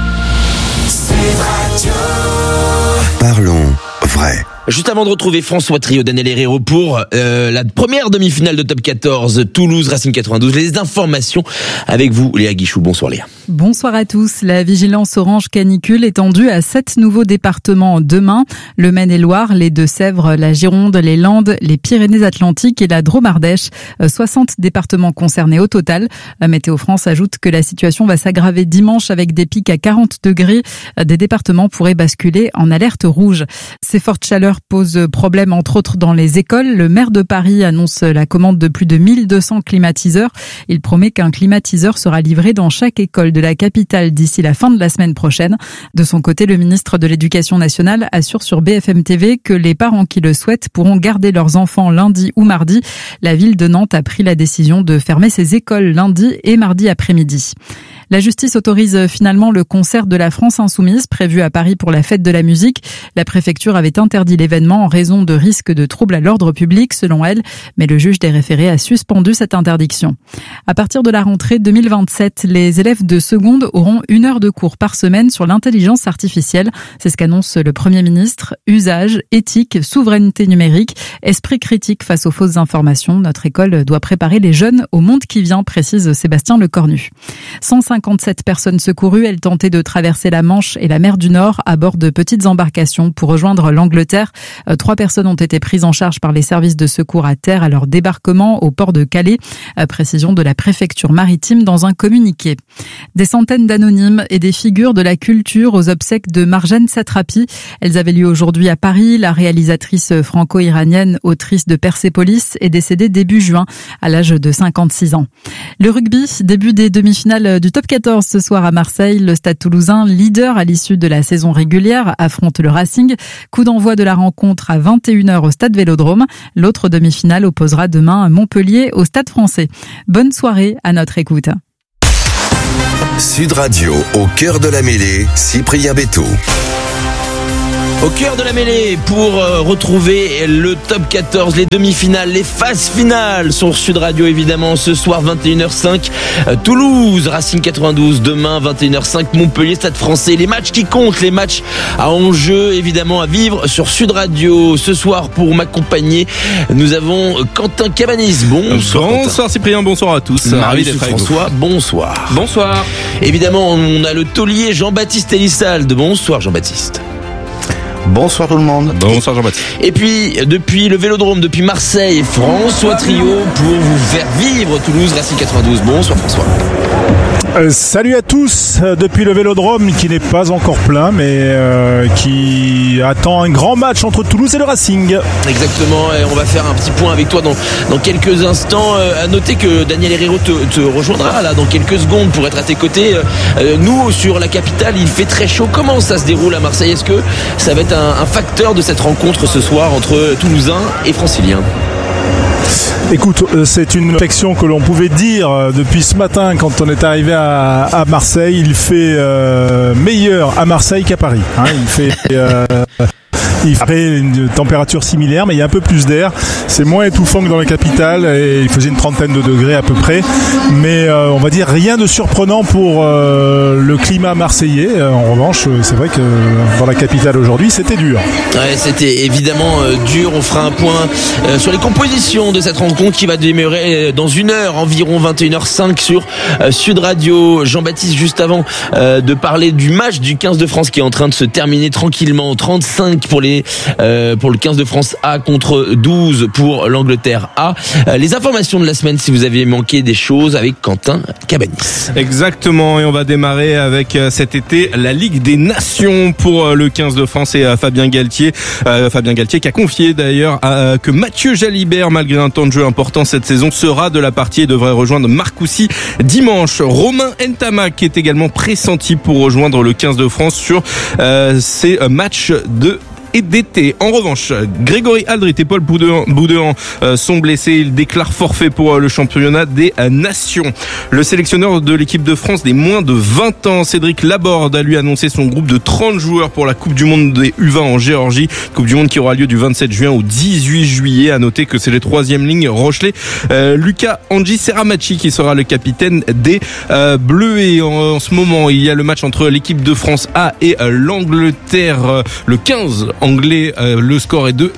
Parlons vrai. Juste avant de retrouver François Trio, Daniel Herrero pour la première demi-finale de Top 14, Toulouse Racing 92. Les informations avec vous, Léa Guichou. Bonsoir Léa. Bonsoir à tous. La vigilance orange canicule étendue à 7 nouveaux départements demain. Le Maine-et-Loire, les Deux-Sèvres, la Gironde, les Landes, les Pyrénées-Atlantiques et la Drôme-Ardèche. 60 départements concernés au total. Météo France ajoute que la situation va s'aggraver dimanche avec des pics à 40 degrés. Des départements pourraient basculer en alerte rouge. Ces fortes chaleurs posent problème entre autres dans les écoles. Le maire de Paris annonce la commande de plus de 1200 climatiseurs. Il promet qu'un climatiseur sera livré dans chaque école de la capitale d'ici la fin de la semaine prochaine. De son côté, le ministre de l'Éducation nationale assure sur BFM TV que les parents qui le souhaitent pourront garder leurs enfants lundi ou mardi. La ville de Nantes a pris la décision de fermer ses écoles lundi et mardi après-midi. La justice autorise finalement le concert de la France Insoumise prévu à Paris pour la fête de la musique. La préfecture avait interdit l'événement en raison de risques de troubles à l'ordre public selon elle, mais le juge des référés a suspendu cette interdiction. À partir de la rentrée 2027, les élèves de seconde auront 1 heure de cours par semaine sur l'intelligence artificielle. C'est ce qu'annonce le Premier ministre. Usage, éthique, souveraineté numérique, esprit critique face aux fausses informations. Notre école doit préparer les jeunes au monde qui vient, précise Sébastien Lecornu. 105 157 personnes secourues. Elles tentaient de traverser la Manche et la mer du Nord à bord de petites embarcations pour rejoindre l'Angleterre. 3 personnes ont été prises en charge par les services de secours à terre à leur débarquement au port de Calais. Précision de la préfecture maritime dans un communiqué. Des centaines d'anonymes et des figures de la culture aux obsèques de Marjane Satrapi. Elles avaient lieu aujourd'hui à Paris. La réalisatrice franco-iranienne, autrice de Persépolis, est décédée début juin à l'âge de 56 ans. Le rugby, début des demi-finales du top 14 ce soir à Marseille. Le Stade Toulousain, leader à l'issue de la saison régulière, affronte le Racing. Coup d'envoi de la rencontre à 21h au Stade Vélodrome. L'autre demi-finale opposera demain Montpellier au Stade Français. Bonne soirée à notre écoute. Sud Radio, au cœur de la mêlée, Cyprien Béthaud. Au cœur de la mêlée pour retrouver le top 14, les demi-finales, les phases finales sur Sud Radio évidemment ce soir 21h05 Toulouse, Racing 92, demain 21h05 Montpellier, Stade Français, les matchs qui comptent, les matchs à enjeu évidemment à vivre sur Sud Radio. Ce soir pour m'accompagner, nous avons Quentin Cabanis. Bonsoir. Bonsoir Cyprien, bonsoir à tous. Marie-François, bonsoir. Bonsoir. Évidemment, on a le taulier Jean-Baptiste Elissalde. Bonsoir Jean-Baptiste. Bonsoir tout le monde. Bonsoir Jean-Baptiste. Et puis, depuis le Vélodrome, depuis Marseille, François Trio pour vous faire vivre Toulouse, Racing 92. Bonsoir François. Salut à tous, depuis le Vélodrome qui n'est pas encore plein mais qui attend un grand match entre Toulouse et le Racing. Exactement, et on va faire un petit point avec toi dans quelques instants. À noter que Daniel Herrero te rejoindra là dans quelques secondes pour être à tes côtés. Nous, sur la capitale, il fait très chaud. Comment ça se déroule à Marseille? Est-ce que ça va être un facteur de cette rencontre ce soir entre Toulousains et Franciliens? Écoute, c'est une réflexion que l'on pouvait dire depuis ce matin quand on est arrivé à Marseille. Il fait meilleur à Marseille qu'à Paris. Il fait une température similaire, mais il y a un peu plus d'air. C'est moins étouffant que dans la capitale et il faisait une trentaine de degrés à peu près. Mais on va dire rien de surprenant pour le climat marseillais. En revanche, c'est vrai que dans la capitale aujourd'hui, c'était dur. Ouais, c'était évidemment dur. On fera un point sur les compositions de cette rencontre qui va démarrer dans une heure, environ 21h05 sur Sud Radio. Jean-Baptiste, juste avant de parler du match du 15 de France qui est en train de se terminer tranquillement. 35 pour le 15 de France A contre 12 pour l'Angleterre A. Les informations de la semaine si vous avez manqué des choses avec Quentin Cabanis. Exactement, et on va démarrer avec cet été la Ligue des Nations pour le 15 de France et Fabien Galtier. Fabien Galtier qui a confié d'ailleurs que Mathieu Jalibert, malgré un temps de jeu important cette saison, sera de la partie et devrait rejoindre Marcoussis dimanche. Romain Ntamak est également pressenti pour rejoindre le 15 de France sur ces matchs d'été. En revanche, Grégory Aldrit et Paul Boudéan sont blessés. Ils déclarent forfait pour le championnat des nations. Le sélectionneur de l'équipe de France des moins de 20 ans, Cédric Laborde, a lui annoncé son groupe de 30 joueurs pour la Coupe du Monde des U20 en Géorgie. Coupe du Monde qui aura lieu du 27 juin au 18 juillet. À noter que c'est les 3e lignes Rochelet, Luca Angi Seramachi qui sera le capitaine des Bleus. Et en ce moment, il y a le match entre l'équipe de France A et l'Angleterre, le 15 anglais. Le score est de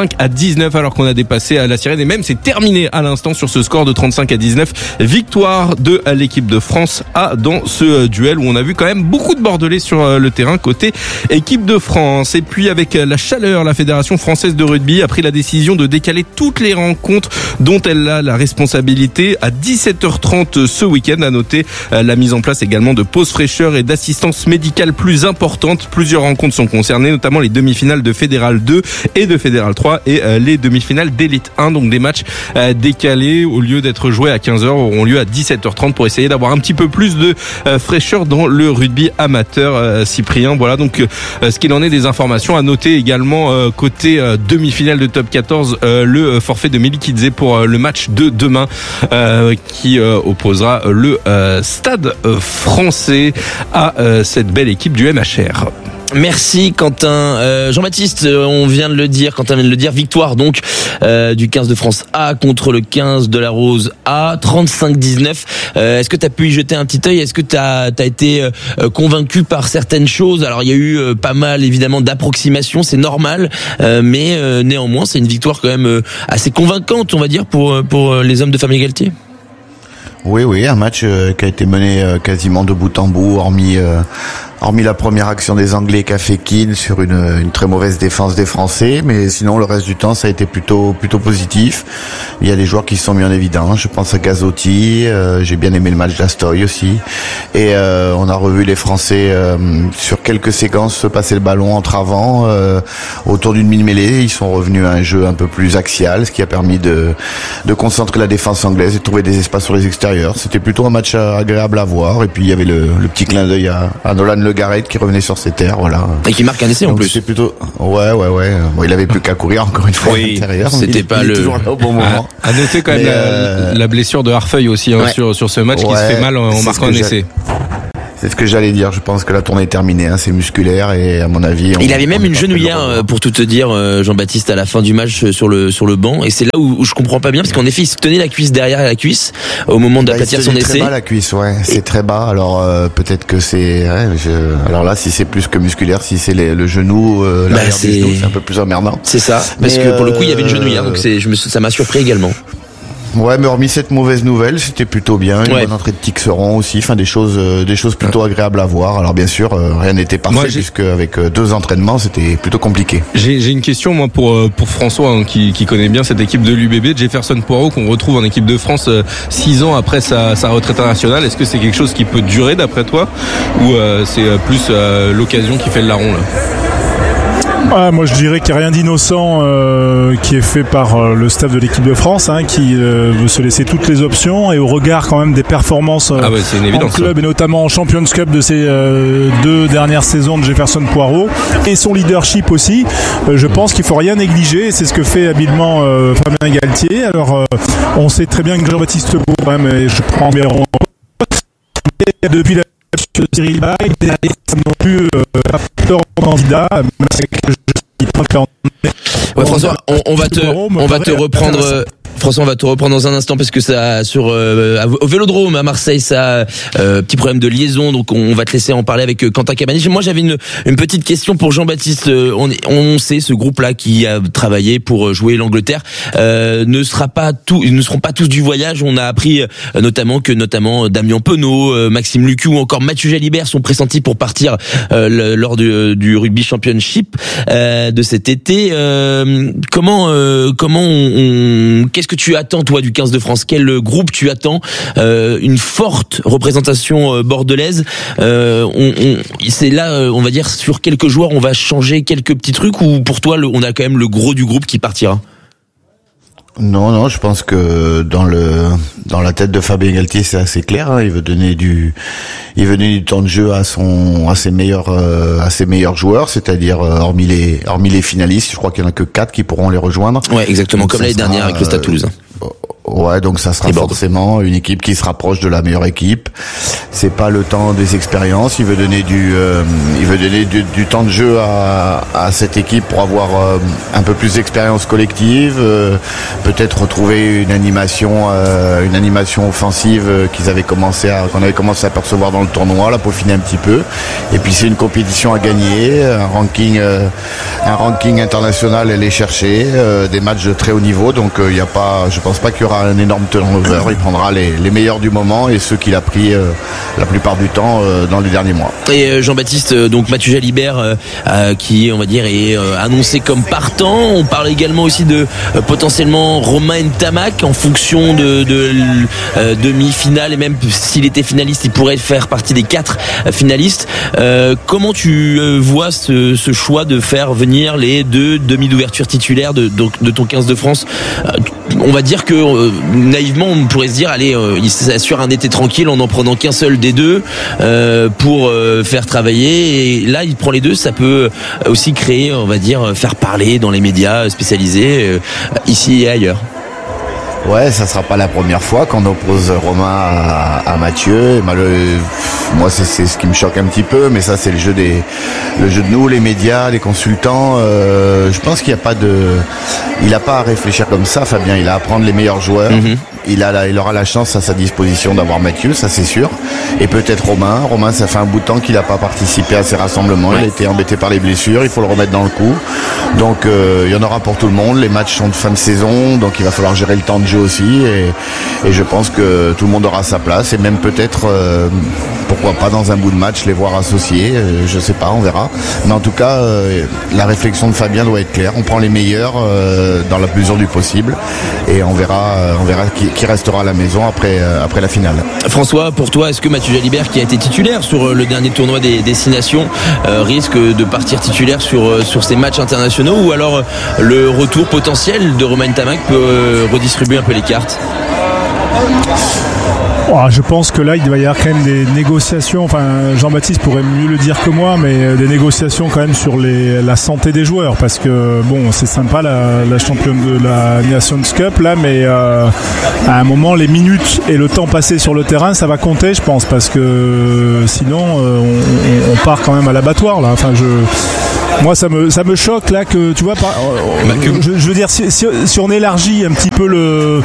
35-19 alors qu'on a dépassé à la sirène et même c'est terminé à l'instant sur ce score de 35-19. Victoire de l'équipe de France A dans ce duel où on a vu quand même beaucoup de Bordelais sur le terrain côté équipe de France. Et puis avec la chaleur, la Fédération française de rugby a pris la décision de décaler toutes les rencontres dont elle a la responsabilité à 17h30 ce week-end. À noter la mise en place également de pauses fraîcheur et d'assistance médicale plus importante. Plusieurs rencontres sont concernées, notamment les demi-finales de Fédéral 2 et de Fédéral 3 et les demi-finales d'Élite 1. Donc des matchs décalés, au lieu d'être joués à 15h, auront lieu à 17h30 pour essayer d'avoir un petit peu plus de fraîcheur dans le rugby amateur. Cyprien, voilà donc ce qu'il en est des informations. À noter également côté demi-finale de top 14 le forfait de Melikidze pour le match de demain qui opposera le Stade français à cette belle équipe du MHR. Merci Quentin. Jean-Baptiste, Quentin vient de le dire, victoire donc du 15 de France A contre le 15 de la Rose A, 35-19. Est-ce que tu as pu y jeter un petit œil? Est-ce que tu as été convaincu par certaines choses? Alors il y a eu pas mal évidemment d'approximations, c'est normal, mais néanmoins c'est une victoire quand même assez convaincante, on va dire, pour les hommes de Fabien Galtier. Oui, un match qui a été mené quasiment de bout en bout, hormis la première action des Anglais qu'a fait Keane sur une très mauvaise défense des Français, mais sinon le reste du temps ça a été plutôt positif. Il y a des joueurs qui se sont mis en évidence, je pense à Gazzotti, j'ai bien aimé le match d'Astoy aussi, et on a revu les Français sur quelques séquences se passer le ballon entre avant autour d'une mini-mêlée. Ils sont revenus à un jeu un peu plus axial, ce qui a permis de concentrer la défense anglaise et de trouver des espaces sur les extérieurs. C'était plutôt un match agréable à voir, et puis il y avait le petit clin d'œil à Nolan Le Garrett qui revenait sur ses terres, voilà. Et qui marque un essai. Donc, en plus. C'est plutôt, ouais. Bon, il avait plus qu'à courir encore une fois à l'intérieur. C'était pas il est toujours là au bon moment. À noter quand même la blessure de Harfeuil aussi sur ce match qui se fait mal en marquant un essai. C'est ce que j'allais dire. Je pense que la tournée est terminée. C'est musculaire et à mon avis. Il avait même une genouillère pour tout te dire, Jean-Baptiste, à la fin du match sur le banc. Et c'est là où je comprends pas bien parce qu'en effet, il se tenait la cuisse derrière la cuisse au moment d'aplatir son essai. C'est très bas la cuisse, ouais. C'est très bas. Alors peut-être que c'est. Alors là, si c'est plus que musculaire, si c'est le genou, l'arrière du genou, c'est un peu plus emmerdant. C'est ça. Parce que pour le coup, il y avait une genouillère, donc ça m'a surpris également. Ouais, mais hormis cette mauvaise nouvelle, c'était plutôt bien. Une bonne entrée de Tixeron aussi, enfin des choses plutôt agréables à voir. Alors bien sûr, rien n'était parfait puisque avec 2 entraînements, c'était plutôt compliqué. J'ai une question moi pour François qui connaît bien cette équipe de l'UBB, Jefferson Poirot qu'on retrouve en équipe de France 6 ans après sa retraite internationale. Est-ce que c'est quelque chose qui peut durer d'après toi ou c'est plus l'occasion qui fait le larron là? Moi je dirais qu'il n'y a rien d'innocent qui est fait par le staff de l'équipe de France qui veut se laisser toutes les options, et au regard quand même des performances en club et notamment en Champions Cup de ces 2 dernières saisons de Jefferson Poirot et son leadership aussi, je pense qu'il ne faut rien négliger, et c'est ce que fait habilement Fabien Galtier. Alors on sait très bien que Jean-Baptiste Beau quand même, et je prends bien depuis la de Cyril Bay, non plus peur candidat, François, on va te reprendre. François, on va te reprendre dans un instant parce que ça au Vélodrome à Marseille, ça petit problème de liaison, donc on va te laisser en parler avec Quentin Cabanich. Moi, j'avais une petite question pour Jean-Baptiste. On sait ce groupe-là qui a travaillé pour jouer l'Angleterre ne seront pas tous du voyage. On a appris notamment Damien Penaud, Maxime Lucu ou encore Mathieu Jalibert sont pressentis pour partir lors du Rugby Championship de cet été. Qu'est-ce que tu attends toi du 15 de France? Quel groupe tu attends? Une forte représentation bordelaise. C'est là, on va dire, sur quelques joueurs, on va changer quelques petits trucs, ou pour toi, on a quand même le gros du groupe qui partira? Non, je pense que dans la tête de Fabien Galtier, c'est assez clair. Il veut donner du temps de jeu à ses meilleurs joueurs, c'est-à-dire hormis les finalistes. Je crois qu'il y en a que 4 qui pourront les rejoindre. Ouais, exactement, donc comme l'année dernière avec le Stade Toulousain. Ouais, donc ça sera forcément une équipe qui se rapproche de la meilleure équipe. C'est pas le temps des expériences. Il veut donner du temps de jeu à cette équipe pour avoir un peu plus d'expérience collective, peut-être retrouver une animation offensive qu'on avait commencé à percevoir dans le tournoi, la peaufiner un petit peu. Et puis c'est une compétition à gagner, un ranking international à aller chercher, des matchs de très haut niveau. Donc je pense pas qu'il y aura un énorme turnover. Il prendra les meilleurs du moment et ceux qu'il a pris la plupart du temps dans les derniers mois. Et Jean-Baptiste, donc Mathieu Jalibert qui, on va dire, est annoncé comme partant. On parle également aussi de potentiellement Romain Ntamak en fonction de demi-finale, et même s'il était finaliste, il pourrait faire partie des 4 finalistes. Comment tu vois ce choix de faire venir les 2 demi d'ouverture titulaires de ton 15 de France? On va dire que naïvement on pourrait se dire allez, il s'assure un été tranquille en n'en prenant qu'un seul des 2 pour faire travailler, et là il prend les 2. Ça peut aussi créer, on va dire, faire parler dans les médias spécialisés ici et ailleurs. Ouais, ça sera pas la première fois qu'on oppose Romain à Mathieu. Moi, c'est ce qui me choque un petit peu, mais ça, c'est le jeu de nous, les médias, les consultants. Je pense qu'il il a pas à réfléchir comme ça, Fabien. Il a à prendre les meilleurs joueurs. Mm-hmm. Il aura la chance à sa disposition d'avoir Mathieu, ça c'est sûr. Et peut-être Romain. Romain, ça fait un bout de temps qu'il n'a pas participé à ces rassemblements. Il a été embêté par les blessures. Il faut le remettre dans le coup. Donc, il y en aura pour tout le monde. Les matchs sont de fin de saison, donc il va falloir gérer le temps de jeu aussi, et je pense que tout le monde aura sa place, et même peut-être pourquoi pas dans un bout de match les voir associés, je sais pas, on verra. Mais en tout cas, la réflexion de Fabien doit être claire. On prend les meilleurs dans la mesure du possible, et on verra qui restera à la maison après la finale. François, pour toi, est-ce que Mathieu Jalibert, qui a été titulaire sur le dernier tournoi des Destinations, risque de partir titulaire sur ces matchs internationaux, ou alors le retour potentiel de Romain Tamac peut redistribuer un peu les cartes? Je pense que là, il doit y avoir quand même des négociations. Enfin, Jean-Baptiste pourrait mieux le dire que moi, mais des négociations quand même sur la santé des joueurs, parce que bon, c'est sympa la championne de la Nations Cup là, mais à un moment, les minutes et le temps passé sur le terrain, ça va compter, je pense, parce que sinon, on part quand même à l'abattoir là. Enfin, moi, ça me choque là que tu vois. Je veux dire, si on élargit un petit peu le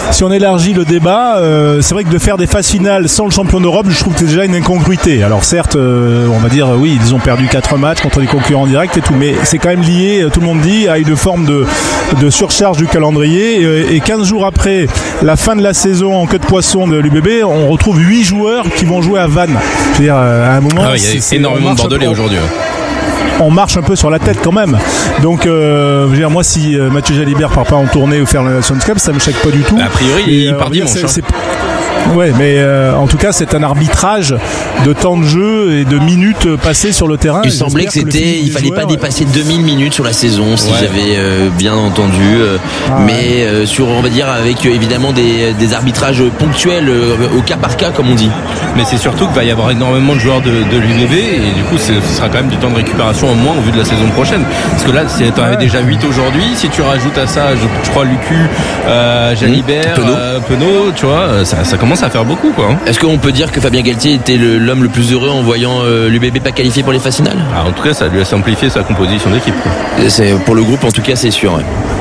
débat, c'est vrai que de faire des phases finales sans le champion d'Europe, je trouve que c'est déjà une incongruité. Alors certes, on va dire oui, ils ont perdu 4 matchs contre des concurrents directs et tout, mais c'est quand même lié, tout le monde dit, à une forme de surcharge du calendrier. Et 15 jours après la fin de la saison en queue de poisson de l'UBB, on retrouve 8 joueurs qui vont jouer à Vannes. Je veux dire, à un moment, il y a énormément de Bordelais aujourd'hui. On marche un peu sur la tête quand même. Donc, je veux dire, moi, si Mathieu Jalibert part pas en tournée ou faire la Nations Cup, ça me choque pas du tout. A priori, il part dimanche. Ouais, mais en tout cas, c'est un arbitrage de temps de jeu et de minutes passées sur le terrain. Il semblait il fallait pas dépasser 2000 minutes sur la saison, si j'avais bien entendu. Mais sur, on va dire, avec évidemment des arbitrages ponctuels au cas par cas, comme on dit. Mais c'est surtout qu'il va y avoir énormément de joueurs de l'UBB, et du coup, ce sera quand même du temps de récupération au moins au vu de la saison prochaine. Parce que là, si t'en avais déjà 8 aujourd'hui, si tu rajoutes à ça, je crois, Lucu, Jalibert, Penaud, tu vois, ça commence à faire beaucoup, quoi. Est-ce qu'on peut dire que Fabien Galtier était l'homme le plus heureux en voyant l'UBB pas qualifié pour les phases finales? En tout cas, ça lui a simplifié sa composition d'équipe, quoi. C'est pour le groupe, en tout cas, c'est sûr.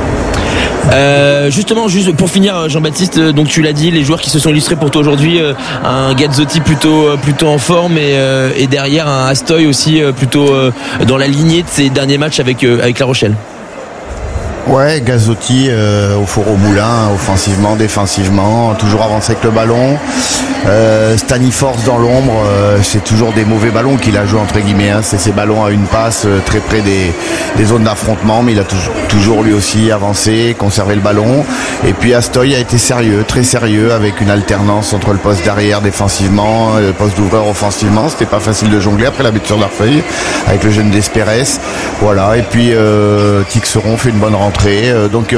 Ouais. Justement, juste pour finir, Jean-Baptiste, donc tu l'as dit, les joueurs qui se sont illustrés pour toi aujourd'hui, un Gazzotti plutôt en forme, et derrière un Astoy aussi plutôt dans la lignée de ses derniers matchs avec La Rochelle. Ouais, Gazzotti au four au moulin, offensivement, défensivement, toujours avancé avec le ballon. Staniforce dans l'ombre, c'est toujours des mauvais ballons qu'il a joué entre guillemets, hein. C'est ces ballons à une passe très près des zones d'affrontement, mais il a toujours lui aussi avancé, conservé le ballon. Et puis Astoy a été sérieux, très sérieux, avec une alternance entre le poste d'arrière défensivement, le poste d'ouvreur offensivement. C'était pas facile de jongler après la butte sur l'Arfeuille avec le jeune Desperes. Voilà. Et puis Tixeron fait une bonne rentrée. Donc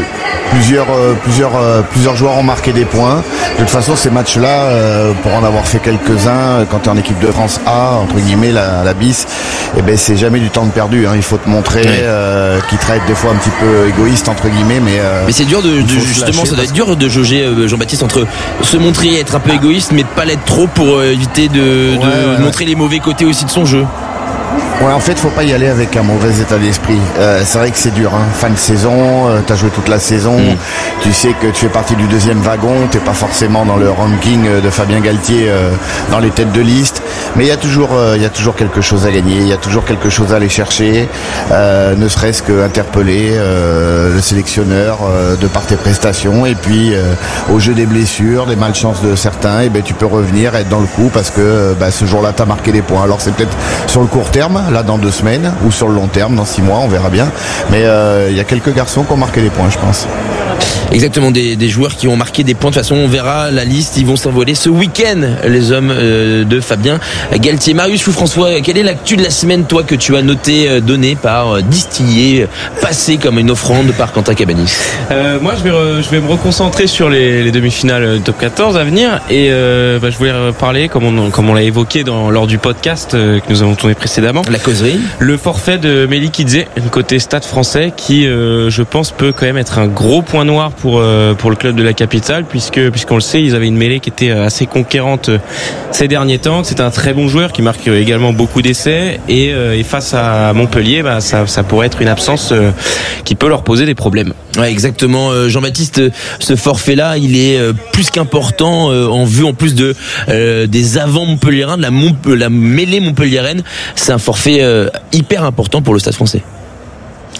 plusieurs joueurs ont marqué des points. De toute façon, ces matchs-là, pour en avoir fait quelques-uns, quand tu es en équipe de France A, entre guillemets, la bis, c'est jamais du temps de perdu, hein. Il faut te montrer qu'ils traitent des fois un petit peu égoïste, entre guillemets, mais c'est dur justement, ça doit être dur de jauger, Jean-Baptiste, entre se montrer et être un peu égoïste, mais pas l'être trop pour éviter de montrer les mauvais côtés aussi de son jeu. Ouais, en fait, faut pas y aller avec un mauvais état d'esprit. C'est vrai que c'est dur, hein. Fin de saison, t'as joué toute la saison, tu sais que tu fais partie du deuxième wagon, t'es pas forcément dans le ranking de Fabien Galtier dans les têtes de liste, mais il y a toujours quelque chose à gagner, il y a toujours quelque chose à aller chercher, ne serait-ce que interpeller le sélectionneur de par tes prestations, et puis au jeu des blessures, des malchances de certains, tu peux revenir, être dans le coup, parce que ce jour-là t'as marqué des points. Alors c'est peut-être sur le court terme, là dans 2 semaines, ou sur le long terme, dans 6 mois, on verra bien. Mais il y a quelques garçons qui ont marqué des points, je pense. Exactement, des joueurs qui ont marqué des points. De toute façon, on verra la liste, ils vont s'envoler ce week-end, les hommes de Fabien Galtier. Marius François, quelle est l'actu de la semaine, toi, que tu as noté, donné par distillé, passé comme une offrande par Quentin Cabanis? Moi, je vais me reconcentrer sur les demi-finales top 14 à venir, et je voulais parler, comme on l'a évoqué lors du podcast que nous avons tourné précédemment, la causerie, le forfait de Melikidze côté Stade Français, qui je pense peut quand même être un gros point noir pour le club de la capitale, puisqu'on le sait, ils avaient une mêlée qui était assez conquérante ces derniers temps, que c'était un très bon joueur qui marque également beaucoup d'essais, et face à Montpellier, ça pourrait être une absence qui peut leur poser des problèmes. Ouais, exactement. Jean-Baptiste, ce forfait-là, il est plus qu'important en vue, en plus des avants montpelliérains, de la mêlée montpelliéraine. C'est un forfait hyper important pour le Stade Français.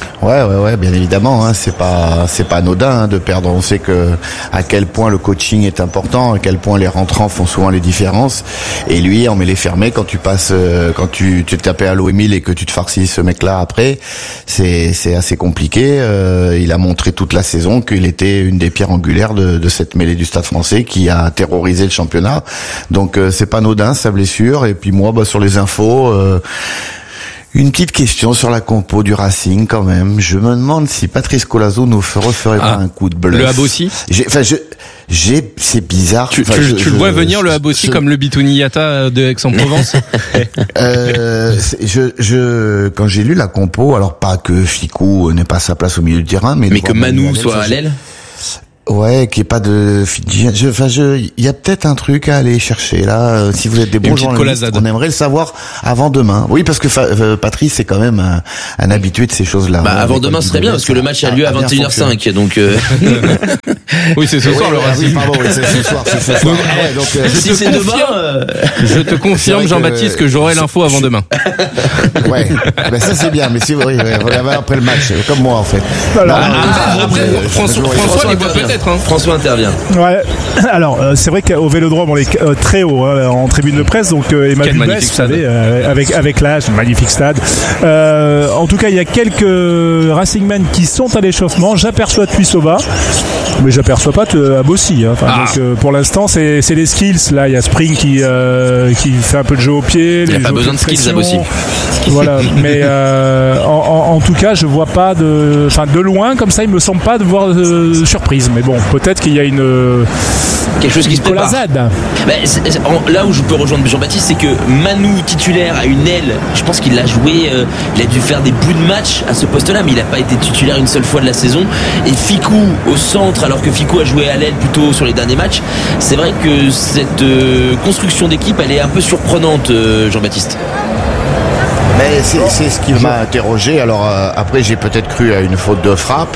Ouais, bien évidemment, hein, c'est pas anodin de perdre. On sait que à quel point le coaching est important, à quel point les rentrants font souvent les différences. Et lui, en mêlée fermée, quand tu passes, quand tu te tapais à l'eau Émile et que tu te farcis ce mec-là après, c'est assez compliqué. Il a montré toute la saison qu'il était une des pierres angulaires de cette mêlée du Stade Français qui a terrorisé le championnat. Donc c'est pas anodin sa blessure. Et puis moi, sur les infos. Une petite question sur la compo du Racing quand même. Je me demande si Patrice Collazo nous referait pas un coup de bluff. Le Abossi. C'est bizarre. Tu le vois venir le Abossi comme le Bitouniata de Aix-en-Provence. Quand j'ai lu la compo, alors pas que Ficou n'ait pas sa place au milieu du terrain, mais que Manu soit à l'aile. Ouais, qu'il n'y ait pas de Fidjien. Il y a peut-être un truc à aller chercher là. Si vous êtes des bons journalistes, on aimerait le savoir avant demain. Oui, parce que Patrice c'est quand même un habitué de ces choses-là. Avant demain, ce serait bien parce que le match a lieu à 21h05. Donc oui, c'est ce soir le Racing. Pardon, c'est ce soir. Si c'est demain, je te confirme, Jean-Baptiste, que j'aurai l'info avant demain. Ouais, ça c'est bien. Mais si vous l'avez après le match, comme moi en fait. Après, François les voit peut-être. François intervient. Ouais. Alors c'est vrai qu'au Vélodrome on est très haut en tribune de presse, donc Emmanuel Bess, vous savez, avec l'âge, magnifique stade. En tout cas, il y a quelques Racingmen qui sont à l'échauffement. J'aperçois Tuisova, mais j'aperçois pas Abossi. Hein. Donc pour l'instant, c'est les skills. Là, il y a Spring qui fait un peu de jeu au pied. Il n'y a pas besoin de skills Abossi. Voilà. Mais en tout cas, je vois pas de loin comme ça, il me semble pas de voir surprise. Mais bon, peut-être qu'il y a quelque chose qui se prépare. Là où je peux rejoindre Jean-Baptiste, c'est que Manu titulaire à une aile, je pense qu'il l'a joué, il a dû faire des bouts de match à ce poste-là, mais il n'a pas été titulaire une seule fois de la saison. Et Ficou au centre, alors que Ficou a joué à l'aile plutôt sur les derniers matchs. C'est vrai que cette construction d'équipe, elle est un peu surprenante, Jean-Baptiste. Mais c'est ce qui m'a interrogé. Alors après, j'ai peut-être cru à une faute de frappe.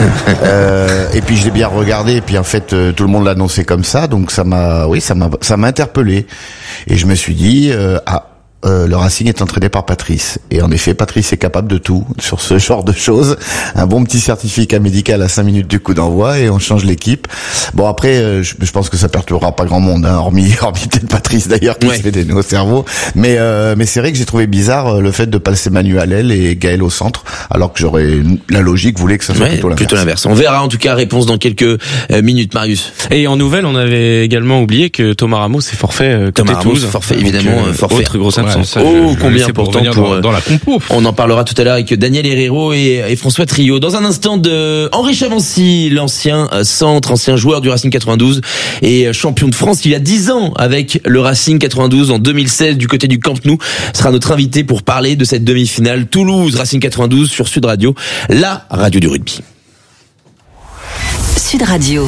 Et puis je l'ai bien regardé. Et puis en fait, tout le monde l'a annoncé comme ça. Donc ça m'a interpellé. Et je me suis dit, le Racing est entraîné par Patrice. Et en effet, Patrice est capable de tout sur ce genre de choses. Un bon petit certificat médical à 5 minutes du coup d'envoi et on change l'équipe. Bon après, je pense que ça perturbera pas grand monde, hein, hormis peut-être Patrice d'ailleurs qui se fait des nœuds au cerveau. Mais c'est vrai que j'ai trouvé bizarre le fait de passer Manu à l'aile et Gaël au centre, alors que la logique voulait que ça soit plutôt l'inverse. On verra en tout cas réponse dans quelques minutes, Marius. Et en nouvelle, on avait également oublié que Thomas Ramos est forfait côté Toulouse. Forfait évidemment, forfait. Autre grosse absence. Combien pourtant dans la compo. On en parlera tout à l'heure avec Daniel Herrero et François Trio. Dans un instant de Henri Chavancy, l'ancien joueur du Racing 92 et champion de France il y a 10 ans avec le Racing 92 en 2016 du côté du Camp Nou, sera notre invité pour parler de cette demi-finale Toulouse Racing 92 sur Sud Radio, la radio du rugby. Sud Radio.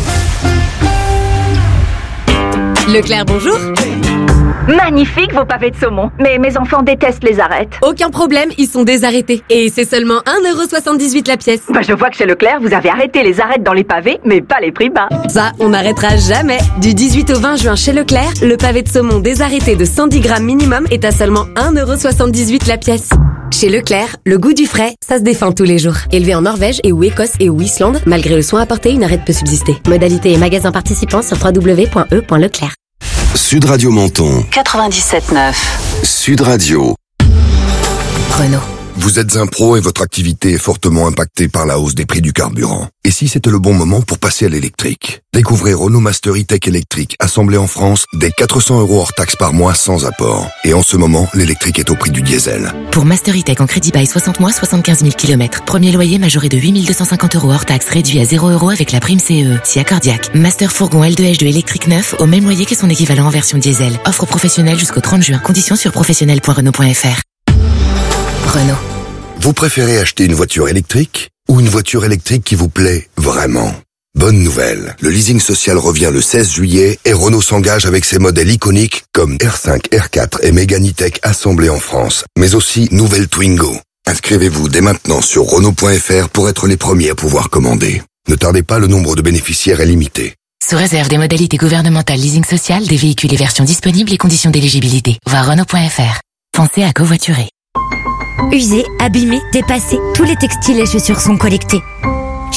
Leclerc, bonjour. Magnifique vos pavés de saumon. Mais mes enfants détestent les arêtes. Aucun problème, ils sont désarrêtés. Et c'est seulement 1,78€ la pièce. Je vois que chez Leclerc, vous avez arrêté les arêtes dans les pavés, mais pas les prix bas. Ça, on n'arrêtera jamais. Du 18 au 20 juin chez Leclerc, le pavé de saumon désarrêté de 110 grammes minimum est à seulement 1,78€ la pièce. Chez Leclerc, le goût du frais, ça se défend tous les jours. Élevé en Norvège et ou Écosse et ou Islande, malgré le soin apporté, une arête peut subsister. Modalité et magasins participants sur www.e.leclerc. Sud Radio Menton 97.9. Sud Radio. Renault. Vous êtes un pro et votre activité est fortement impactée par la hausse des prix du carburant. Et si c'était le bon moment pour passer à l'électrique? Découvrez Renault Master E-Tech électrique, assemblé en France, dès 400 € hors taxe par mois sans apport. Et en ce moment, l'électrique est au prix du diesel. Pour Master E-Tech en crédit bail 60 mois, 75 000 km. Premier loyer majoré de 8 250 € hors taxe, réduit à 0 € avec la prime CE, si accordiaque. Master fourgon L2H2 électrique neuf, au même loyer que son équivalent en version diesel. Offre professionnelle jusqu'au 30 juin. Conditions sur professionnel.renault.fr. Renault. Vous préférez acheter une voiture électrique ou une voiture électrique qui vous plaît vraiment? Bonne nouvelle, le leasing social revient le 16 juillet et Renault s'engage avec ses modèles iconiques comme R5, R4 et Mégane E-Tech assemblés en France, mais aussi nouvelle Twingo. Inscrivez-vous dès maintenant sur Renault.fr pour être les premiers à pouvoir commander. Ne tardez pas, le nombre de bénéficiaires est limité. Sous réserve des modalités gouvernementales leasing social, des véhicules et versions disponibles et conditions d'éligibilité. Voir Renault.fr. Pensez à covoiturer. Usés, abîmés, dépassés, tous les textiles et chaussures sont collectés.